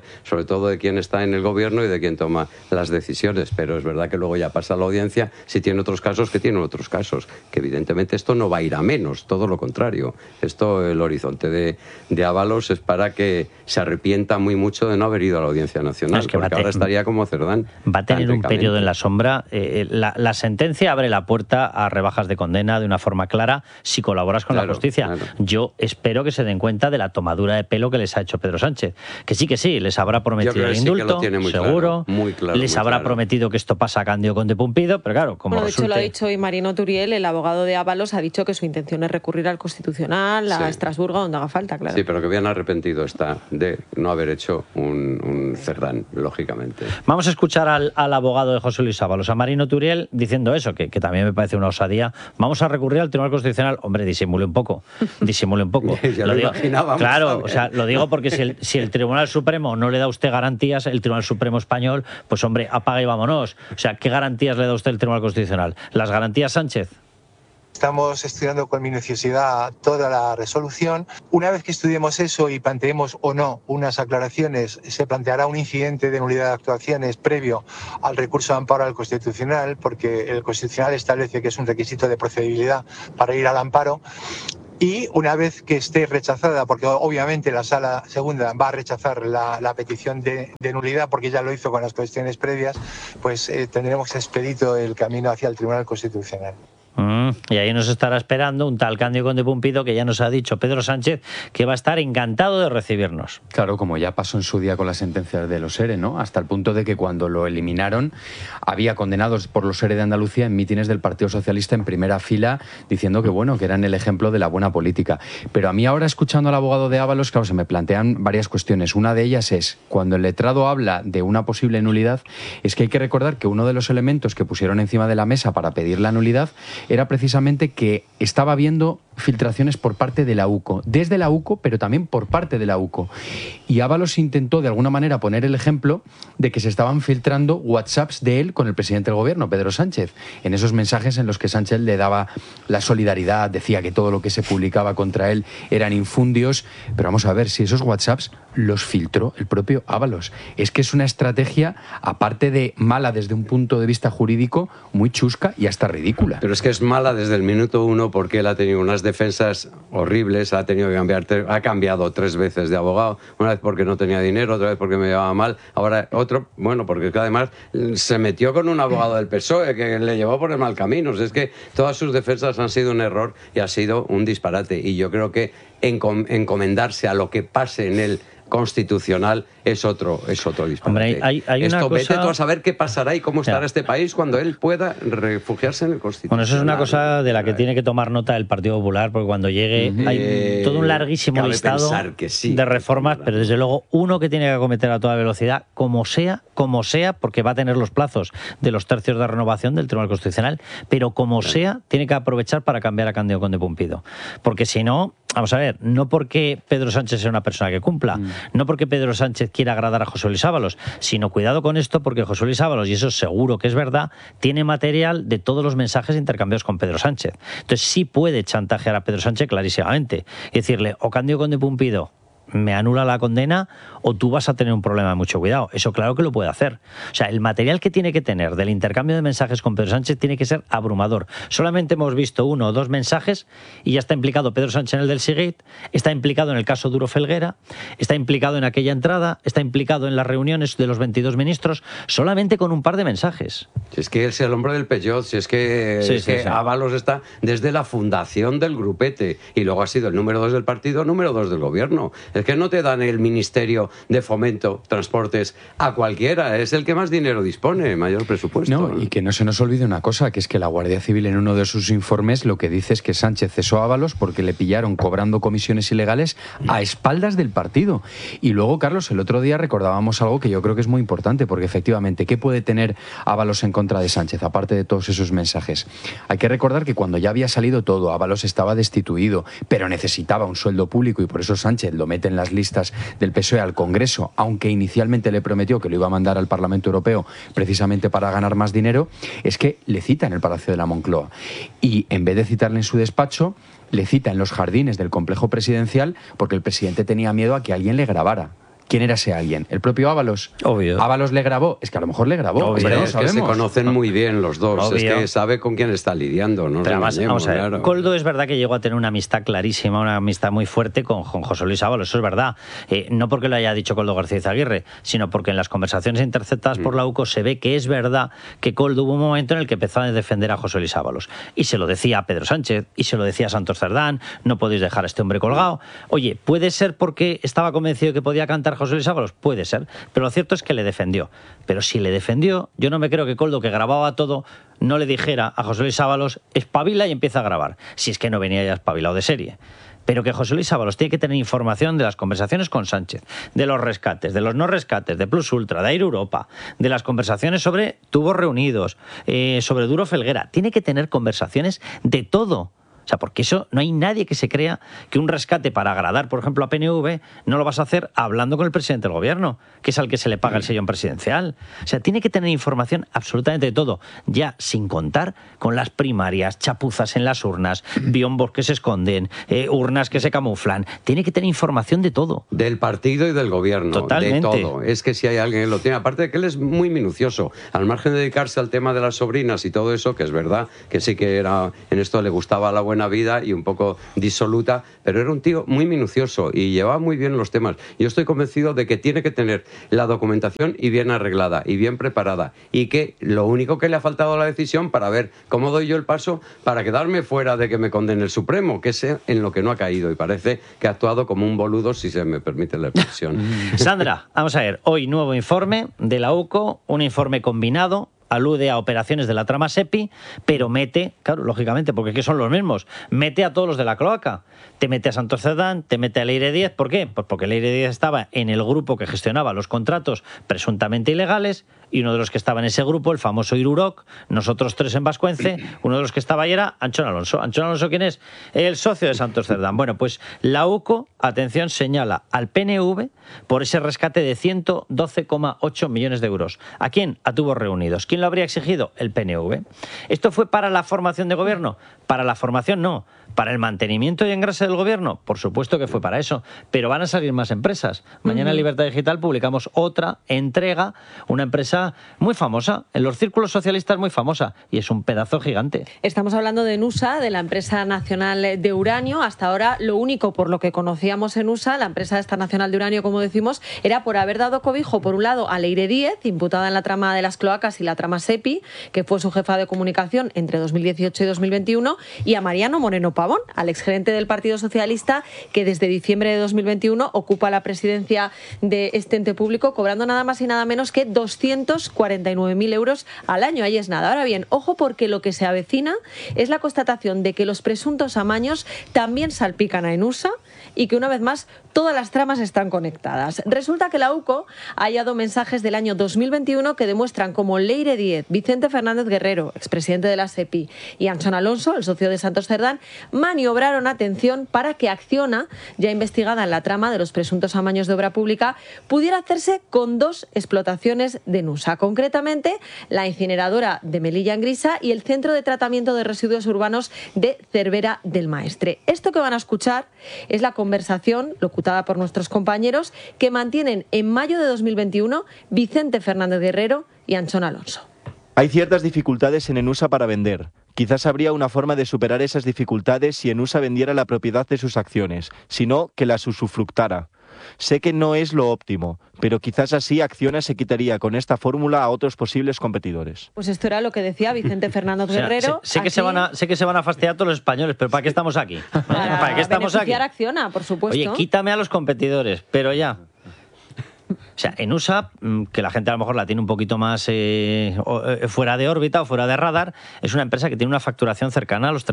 sobre todo de quién está en el gobierno y de quién toma las decisiones, pero es verdad que luego ya pasa a la audiencia, si tiene otros casos, que tienen otros casos, que evidentemente esto no va a ir a menos, todo lo contrario. Esto, el horizonte de Ábalos es para que se arrepienta muy mucho de no haber ido a la Audiencia Nacional, es que porque ahora estaría como Cerdán. Va a tener un periodo en la sombra. La sentencia abre la puerta a rebajas de condena de una forma clara si colaboras con la justicia. Claro. Yo espero que se den cuenta de la tomadura de pelo que les ha hecho Pedro Sánchez. Que sí, les habrá prometido el indulto, seguro. Muy claro, les habrá prometido que esto pasa a Cándido Conde Pumpido, pero claro, como de hecho lo ha dicho hoy Marino Turiel, el abogado de Ábalos, ha dicho que su intención es recurrir al Constitucional, a Estrasburgo, donde haga falta, claro. Sí, pero que bien arrepentido está de no haber hecho un Cerdán, lógicamente. Vamos a escuchar al abogado de José Luis Ábalos, a Marino Turiel, diciendo eso, que también me parece una osadía. Vamos a recurrir al Tribunal Constitucional. Hombre, disimule un poco. Ya lo digo, imaginábamos. Claro, o sea, lo digo porque si el Tribunal Supremo no le da a usted garantías, el Tribunal Supremo Español, pues hombre, apaga y vámonos. O sea, ¿qué garantías le da usted el Tribunal Constitucional? ¿Las garantías Sánchez? Estamos estudiando con minuciosidad toda la resolución. Una vez que estudiemos eso y planteemos o no unas aclaraciones, se planteará un incidente de nulidad de actuaciones previo al recurso de amparo al Constitucional, porque el Constitucional establece que es un requisito de procedibilidad para ir al amparo. Y una vez que esté rechazada, porque obviamente la Sala Segunda va a rechazar la petición de nulidad, porque ya lo hizo con las cuestiones previas, pues tendremos expedito el camino hacia el Tribunal Constitucional. Y ahí nos estará esperando un tal Cándido Conde Pumpido, que ya nos ha dicho Pedro Sánchez que va a estar encantado de recibirnos. Claro, como ya pasó en su día con las sentencias de los ERE, ¿no? Hasta el punto de que cuando lo eliminaron había condenados por los ERE de Andalucía en mítines del Partido Socialista en primera fila, diciendo que bueno, que eran el ejemplo de la buena política. Pero a mí ahora, escuchando al abogado de Ábalos, claro, se me plantean varias cuestiones. Una de ellas es, cuando el letrado habla de una posible nulidad, es que hay que recordar que uno de los elementos que pusieron encima de la mesa para pedir la nulidad era precisamente que estaba habiendo filtraciones por parte de la UCO, desde la UCO, pero también por parte de la UCO. Y Ábalos intentó de alguna manera poner el ejemplo de que se estaban filtrando WhatsApps de él con el presidente del gobierno, Pedro Sánchez, en esos mensajes en los que Sánchez le daba la solidaridad, decía que todo lo que se publicaba contra él eran infundios, pero vamos a ver si esos WhatsApps los filtró el propio Ábalos. Es que es una estrategia, aparte de mala desde un punto de vista jurídico, muy chusca y hasta ridícula. Pero es que es mala desde el minuto uno, porque él ha tenido unas defensas horribles, ha tenido que cambiar, ha cambiado 3 veces de abogado, una vez porque no tenía dinero, otra vez porque me llevaba mal, ahora otro, bueno, porque además se metió con un abogado del PSOE que le llevó por el mal camino. Es que todas sus defensas han sido un error y ha sido un disparate, y yo creo que encomendarse a lo que pase en el Constitucional es otro disparate. Hombre, hay una cosa... Vete tú a saber qué pasará y cómo estará este país cuando él pueda refugiarse en el Constitucional. Bueno, eso es una cosa de la que tiene que tomar nota el Partido Popular, porque cuando llegue hay todo un larguísimo listado de reformas, pero desde luego uno que tiene que acometer a toda velocidad, como sea, porque va a tener los plazos de los tercios de renovación del Tribunal Constitucional, pero como sea, tiene que aprovechar para cambiar a Cándido Conde Pumpido. Porque si no, vamos a ver, no porque Pedro Sánchez sea una persona que cumpla, no porque Pedro Sánchez quiera agradar a José Luis Ábalos, sino cuidado con esto, porque José Luis Ábalos, y eso seguro que es verdad, tiene material de todos los mensajes intercambiados con Pedro Sánchez. Entonces sí puede chantajear a Pedro Sánchez clarísimamente y decirle: o Cándido Conde Pumpido me anula la condena, o tú vas a tener un problema de mucho cuidado. Eso claro que lo puede hacer. O sea, el material que tiene que tener del intercambio de mensajes con Pedro Sánchez tiene que ser abrumador. Solamente hemos visto 1 o 2 mensajes y ya está implicado Pedro Sánchez en el del Sigit, está implicado en el caso Duro Felguera, está implicado en aquella entrada, está implicado en las reuniones de los 22 ministros, solamente con un par de mensajes. Si es que él es el hombre del Peugeot, si es que Ábalos está desde la fundación del grupete y luego ha sido el número 2 del partido, número 2 del gobierno. Es que no te dan el Ministerio de Fomento, Transportes a cualquiera, es el que más dinero dispone, mayor presupuesto. No, y que no se nos olvide una cosa, que es que la Guardia Civil en uno de sus informes lo que dice es que Sánchez cesó a Ábalos porque le pillaron cobrando comisiones ilegales a espaldas del partido. Y luego, Carlos, el otro día recordábamos algo que yo creo que es muy importante, porque efectivamente, ¿qué puede tener Ábalos en contra de Sánchez, aparte de todos esos mensajes? Hay que recordar que cuando ya había salido todo, Ábalos estaba destituido, pero necesitaba un sueldo público y por eso Sánchez lo mete en las listas del PSOE al Congreso, aunque inicialmente le prometió que lo iba a mandar al Parlamento Europeo precisamente para ganar más dinero. Es que le cita en el Palacio de la Moncloa y en vez de citarle en su despacho, le cita en los jardines del complejo presidencial, porque el presidente tenía miedo a que alguien le grabara. ¿Quién era ese alguien? ¿El propio Ábalos? Obvio. ¿Ábalos le grabó? Es que a lo mejor le grabó. Hombre, no es sabemos. que se conocen muy bien los dos. Obvio. Es que sabe con quién está lidiando, ¿no? Pero además, vamos a ver, claro. Koldo es verdad que llegó a tener una amistad clarísima, una amistad muy fuerte con José Luis Ábalos, eso es verdad. No porque lo haya dicho Koldo García Izaguirre, sino porque en las conversaciones interceptadas por la UCO se ve que es verdad que Koldo hubo un momento en el que empezó a defender a José Luis Ábalos. Y se lo decía a Pedro Sánchez, y se lo decía a Santos Cerdán, no podéis dejar a este hombre colgado. Oye, ¿puede ser porque estaba convencido que podía cantar José Luis Ábalos? Puede ser, pero lo cierto es que le defendió. Pero si le defendió, yo no me creo que Koldo, que grababa todo, no le dijera a José Luis Ábalos, espabila y empieza a grabar, si es que no venía ya espabilado de serie. Pero que José Luis Ábalos tiene que tener información de las conversaciones con Sánchez, de los rescates, de los no rescates, de Plus Ultra, de Air Europa, de las conversaciones sobre tubos reunidos, sobre Duro Felguera. Tiene que tener conversaciones de todo. O sea, porque eso no hay nadie que se crea que un rescate para agradar, por ejemplo, a PNV, no lo vas a hacer hablando con el presidente del gobierno, que es al que se le paga el sellón presidencial. O sea, tiene que tener información absolutamente de todo, ya sin contar con las primarias, chapuzas en las urnas, biombos que se esconden, urnas que se camuflan. Tiene que tener información de todo. Del partido y del gobierno. Totalmente. De todo. Es que si hay alguien que lo tiene. Aparte de que él es muy minucioso. Al margen de dedicarse al tema de las sobrinas y todo eso, que es verdad que sí que era en esto le gustaba la buena vida y un poco disoluta, pero era un tío muy minucioso y llevaba muy bien los temas. Yo estoy convencido de que tiene que tener la documentación y bien arreglada y bien preparada, y que lo único que le ha faltado a la decisión para ver cómo doy yo el paso para quedarme fuera de que me condene el Supremo, que es en lo que no ha caído, y parece que ha actuado como un boludo, si se me permite la expresión. Sandra, vamos a ver, hoy nuevo informe de la UCO, un informe combinado, alude a operaciones de la trama SEPI, pero mete, claro, lógicamente, porque aquí son los mismos, mete a todos los de la cloaca. Te mete a Santos Cerdán, te mete a Leire Díez. ¿Por qué? Pues porque Leire Díez estaba en el grupo que gestionaba los contratos presuntamente ilegales, y uno de los que estaba en ese grupo, el famoso Iruroc, nosotros tres en Vascuence, uno de los que estaba ahí era Anchón Alonso. ¿Anchón Alonso quién es? El socio de Santos Cerdán. Bueno, pues la UCO, atención, señala al PNV por ese rescate de 112,8 millones de euros. ¿A quién? A tubos reunidos. ¿Quién lo habría exigido? El PNV. ¿Esto fue para la formación de gobierno? Para la formación no. ¿Para el mantenimiento y engrase del gobierno? Por supuesto que fue para eso. Pero van a salir más empresas. Mañana en Libertad Digital publicamos otra entrega, una empresa muy famosa, en los círculos socialistas muy famosa, y es un pedazo gigante. Estamos hablando de Nusa, de la empresa nacional de uranio. Hasta ahora lo único por lo que conocíamos en Nusa, la empresa esta nacional de uranio, como decimos, era por haber dado cobijo, por un lado, a Leire Díez, imputada en la trama de las cloacas y la trama SEPI, que fue su jefa de comunicación entre 2018 y 2021, y a Mariano Moreno Pavón, al exgerente del Partido Socialista, que desde diciembre de 2021 ocupa la presidencia de este ente público, cobrando nada más y nada menos que 249.000 euros al año. Ahí es nada. Ahora bien, ojo, porque lo que se avecina es la constatación de que los presuntos amaños también salpican a Enusa y que una vez más todas las tramas están conectadas. Resulta que la UCO ha hallado mensajes del año 2021 que demuestran cómo Leire Díez, Vicente Fernández Guerrero, expresidente de la SEPI, y Anchón Alonso, el socio de Santos Cerdán, maniobraron, atención, para que Acciona, ya investigada en la trama de los presuntos amaños de obra pública, pudiera hacerse con dos explotaciones de Nusa, concretamente la incineradora de Melilla en Grisa y el centro de tratamiento de residuos urbanos de Cervera del Maestre. Esto que van a escuchar es la conversación locutada por nuestros compañeros que mantienen en mayo de 2021 Vicente Fernández Guerrero y Anchón Alonso. Hay ciertas dificultades en Enusa para vender. Quizás habría una forma de superar esas dificultades si Enusa vendiera la propiedad de sus acciones, sino que las usufructara. Sé que no es lo óptimo, pero quizás así Acciona se quitaría con esta fórmula a otros posibles competidores. Pues esto era lo que decía Vicente Fernández Guerrero. Sé que se van a fastidiar todos los españoles, pero ¿para qué estamos aquí? ¿Para qué estamos aquí? Beneficiar a Acciona, por supuesto. Oye, quítame a los competidores, pero ya. O sea, Enusa, que la gente a lo mejor la tiene un poquito más fuera de órbita o fuera de radar, es una empresa que tiene una facturación cercana a los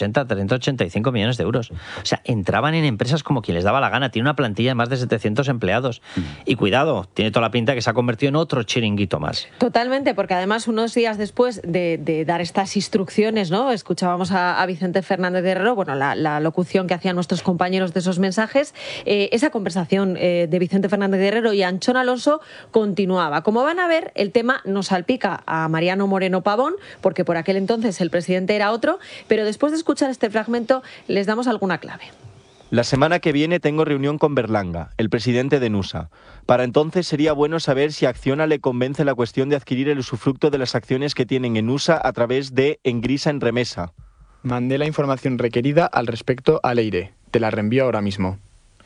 385 millones de euros. O sea, entraban en empresas como quien les daba la gana. Tiene una plantilla de más de 700 empleados. Y cuidado, tiene toda la pinta que se ha convertido en otro chiringuito más. Totalmente, porque además unos días después de dar estas instrucciones, ¿no? Escuchábamos a Vicente Fernández Guerrero, bueno, la locución que hacían nuestros compañeros de esos mensajes, esa conversación de Vicente Fernández Guerrero y Anchón Alonso continuaba. Como van a ver, el tema nos salpica a Mariano Moreno Pavón, porque por aquel entonces el presidente era otro, pero después de escuchar este fragmento les damos alguna clave. La semana que viene tengo reunión con Berlanga, el presidente de Nusa. Para entonces sería bueno saber si a Acciona le convence la cuestión de adquirir el usufructo de las acciones que tienen en Nusa a través de Engrisa en Remesa. Mandé la información requerida al respecto a Leire. Te la reenvío ahora mismo.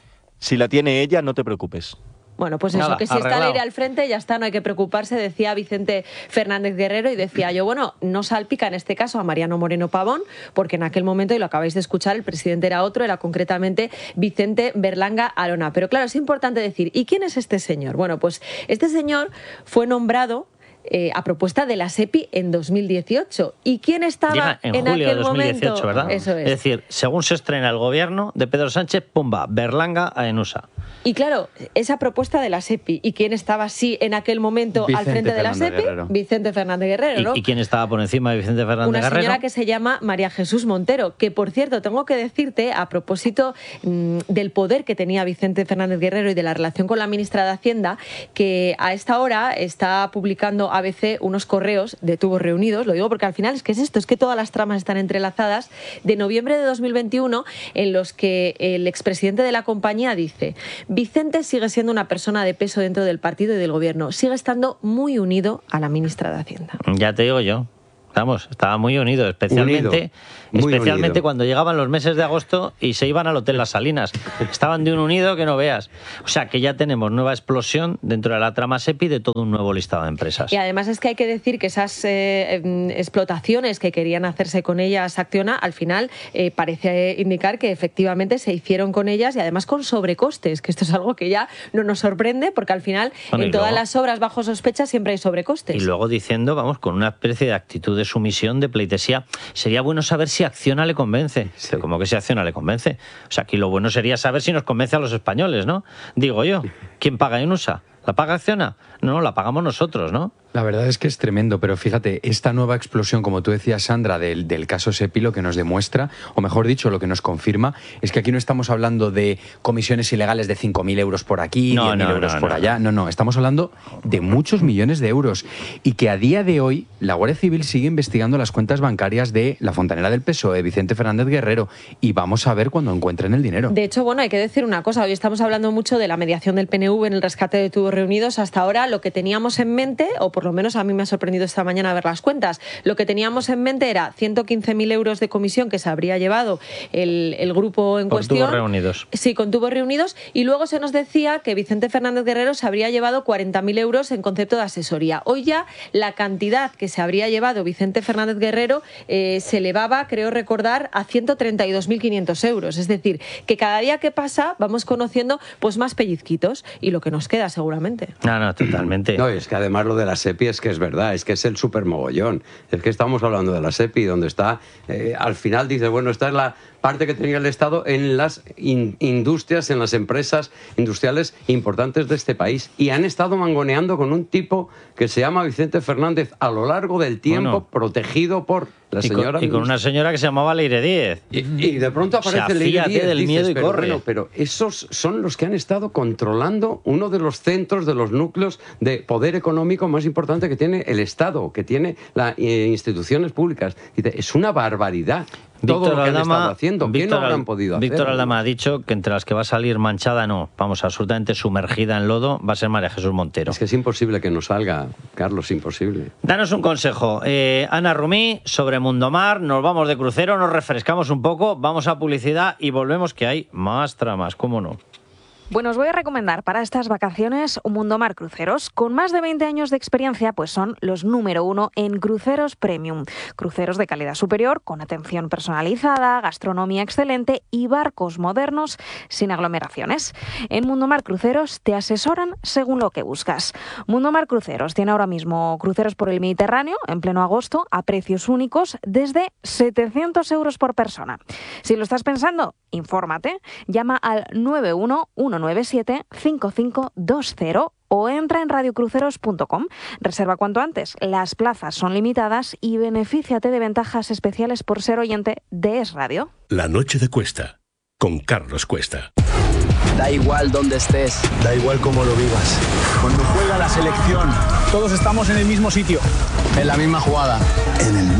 Si la tiene ella, no te preocupes. Bueno, pues eso, que si está Leire al frente, ya está, no hay que preocuparse, decía Vicente Fernández Guerrero, y decía yo, bueno, no salpica en este caso a Mariano Moreno Pavón, porque en aquel momento, y lo acabáis de escuchar, el presidente era otro, era concretamente Vicente Berlanga Arona. Pero claro, es importante decir, ¿y quién es este señor? Bueno, pues este señor fue nombrado a propuesta de la SEPI en 2018. ¿Y quién estaba Llega en julio julio aquel de 2018, momento? ¿verdad? Eso es. Es decir, según se estrena el gobierno de Pedro Sánchez, pumba, Berlanga a Enusa. Y claro, esa propuesta de la SEPI, ¿y quién estaba así en aquel momento al frente de la SEPI? Vicente Fernández Guerrero, ¿no? ¿Y quién estaba por encima de Vicente Fernández Guerrero? Una señora que se llama María Jesús Montero, que por cierto, tengo que decirte, a propósito del poder que tenía Vicente Fernández Guerrero y de la relación con la ministra de Hacienda, que a esta hora está publicando ABC unos correos de tubos reunidos, lo digo porque al final es que es esto, es que todas las tramas están entrelazadas, de noviembre de 2021, en los que el expresidente de la compañía dice: Vicente sigue siendo una persona de peso dentro del partido y del gobierno, sigue estando muy unido a la ministra de Hacienda. Ya te digo yo. Vamos, estaba muy unido, especialmente cuando llegaban los meses de agosto y se iban al Hotel Las Salinas. Estaban de un unido que no veas. O sea, que ya tenemos nueva explosión dentro de la trama SEPI de todo un nuevo listado de empresas. Y además es que hay que decir que esas explotaciones que querían hacerse con ellas Acciona, al final parece indicar que efectivamente se hicieron con ellas y además con sobrecostes, que esto es algo que ya no nos sorprende porque al final en todas las obras bajo sospecha siempre hay sobrecostes. Y luego diciendo, vamos, con una especie de actitud de sumisión, de pleitesía. Sería bueno saber si Acciona le convence. Sí. ¿Cómo que si Acciona le convence? O sea, aquí lo bueno sería saber si nos convence a los españoles, ¿no? Digo yo, ¿quién paga en USA? ¿La paga Acciona? No, la pagamos nosotros, ¿no? La verdad es que es tremendo, pero fíjate, esta nueva explosión, como tú decías, Sandra, del caso SEPI, lo que nos demuestra, o mejor dicho, lo que nos confirma, es que aquí no estamos hablando de comisiones ilegales de 5.000 euros por aquí, 10.000 euros por allá. No, estamos hablando de muchos millones de euros. Y que a día de hoy la Guardia Civil sigue investigando las cuentas bancarias de la fontanera del PSOE, Vicente Fernández Guerrero, y vamos a ver cuando encuentren el dinero. De hecho, bueno, hay que decir una cosa, hoy estamos hablando mucho de la mediación del PNV en el rescate de tubos reunidos. Hasta ahora lo que teníamos en mente, o por lo menos a mí me ha sorprendido esta mañana ver las cuentas, lo que teníamos en mente era 115.000 euros de comisión que se habría llevado el grupo en cuestión. Con tubos reunidos. Sí, con tubos reunidos. Y luego se nos decía que Vicente Fernández Guerrero se habría llevado 40.000 euros en concepto de asesoría. Hoy ya la cantidad que se habría llevado Vicente Fernández Guerrero se elevaba, creo recordar, a 132.500 euros. Es decir, que cada día que pasa vamos conociendo pues más pellizquitos y lo que nos queda seguramente. No, totalmente. No, es que además lo de la SEPI es que es verdad, es que es el supermogollón. Es que estamos hablando de la SEPI, donde está, al final dice, bueno, esta es la parte que tenía el Estado en las industrias, en las empresas industriales importantes de este país. Y han estado mangoneando con un tipo que se llama Vicente Fernández a lo largo del tiempo, protegido por la señora... Y con una señora que se llamaba Leire Díez. Y de pronto aparece Leire Díez. Del miedo y corre. Bueno, pero esos son los que han estado controlando uno de los centros, de los núcleos de poder económico más importante que tiene el Estado, que tiene las instituciones públicas. Es una barbaridad. Todo lo que han estado haciendo, ¿qué no habrán podido hacer? Víctor Aldama ha dicho que entre las que va a salir manchada, no, vamos, absolutamente sumergida en lodo, va a ser María Jesús Montero. Es que es imposible que no salga, Carlos, imposible. Danos un consejo. Ana Rumí, sobre Mundomar, nos vamos de crucero, nos refrescamos un poco, vamos a publicidad y volvemos, que hay más tramas, ¿cómo no? Bueno, os voy a recomendar para estas vacaciones un Mundomar Cruceros. Con más de 20 años de experiencia, pues son los número 1 en cruceros premium. Cruceros de calidad superior, con atención personalizada, gastronomía excelente y barcos modernos sin aglomeraciones. En Mundomar Cruceros te asesoran según lo que buscas. Mundomar Cruceros tiene ahora mismo cruceros por el Mediterráneo en pleno agosto a precios únicos desde 700 euros por persona. Si lo estás pensando, infórmate. Llama al 911975520 o entra en radiocruceros.com. Reserva cuanto antes. Las plazas son limitadas y benefíciate de ventajas especiales por ser oyente de Es Radio. La noche de Cuesta, con Carlos Cuesta. Da igual dónde estés, da igual cómo lo vivas. Cuando juega la selección, todos estamos en el mismo sitio, en la misma jugada, en el mismo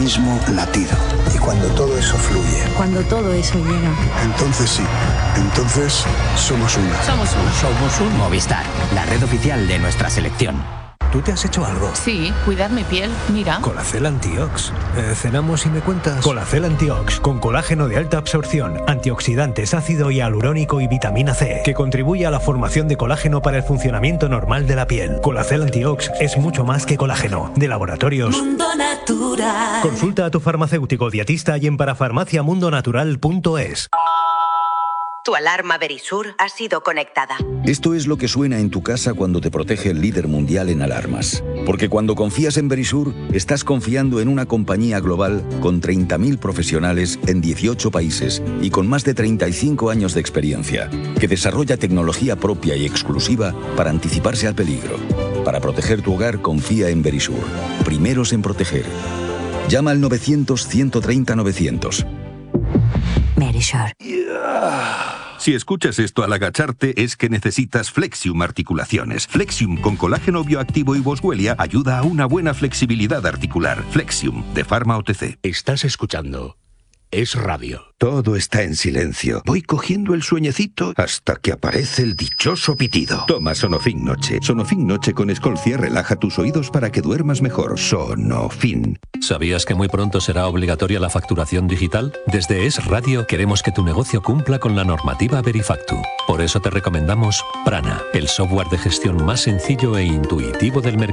mismo latido. Y cuando todo eso fluye, cuando todo eso llega, entonces sí, entonces somos una. Somos uno. Somos un Movistar, la red oficial de nuestra selección. ¿Tú te has hecho algo? Sí, cuidar mi piel, mira. Colacel Antiox. Cenamos y me cuentas. Colacel Antiox, con colágeno de alta absorción, antioxidantes, ácido hialurónico y vitamina C, que contribuye a la formación de colágeno para el funcionamiento normal de la piel. Colacel Antiox es mucho más que colágeno. De Laboratorios Mundo Natural. Consulta a tu farmacéutico dietista y en parafarmaciamundonatural.es. Tu alarma Verisur ha sido conectada. Esto es lo que suena en tu casa cuando te protege el líder mundial en alarmas. Porque cuando confías en Verisur, estás confiando en una compañía global con 30.000 profesionales en 18 países y con más de 35 años de experiencia, que desarrolla tecnología propia y exclusiva para anticiparse al peligro. Para proteger tu hogar, confía en Verisur. Primeros en proteger. Llama al 900-130-900. Verisur. Si escuchas esto al agacharte es que necesitas Flexium Articulaciones. Flexium con colágeno bioactivo y boswellia ayuda a una buena flexibilidad articular. Flexium, de Pharma OTC. Estás escuchando Es Radio. Todo está en silencio. Voy cogiendo el sueñecito hasta que aparece el dichoso pitido. Toma Sonofin Noche. Sonofin Noche con Escolcia relaja tus oídos para que duermas mejor. Sonofin. ¿Sabías que muy pronto será obligatoria la facturación digital? Desde Es Radio queremos que tu negocio cumpla con la normativa Verifactu. Por eso te recomendamos Prana, el software de gestión más sencillo e intuitivo del mercado.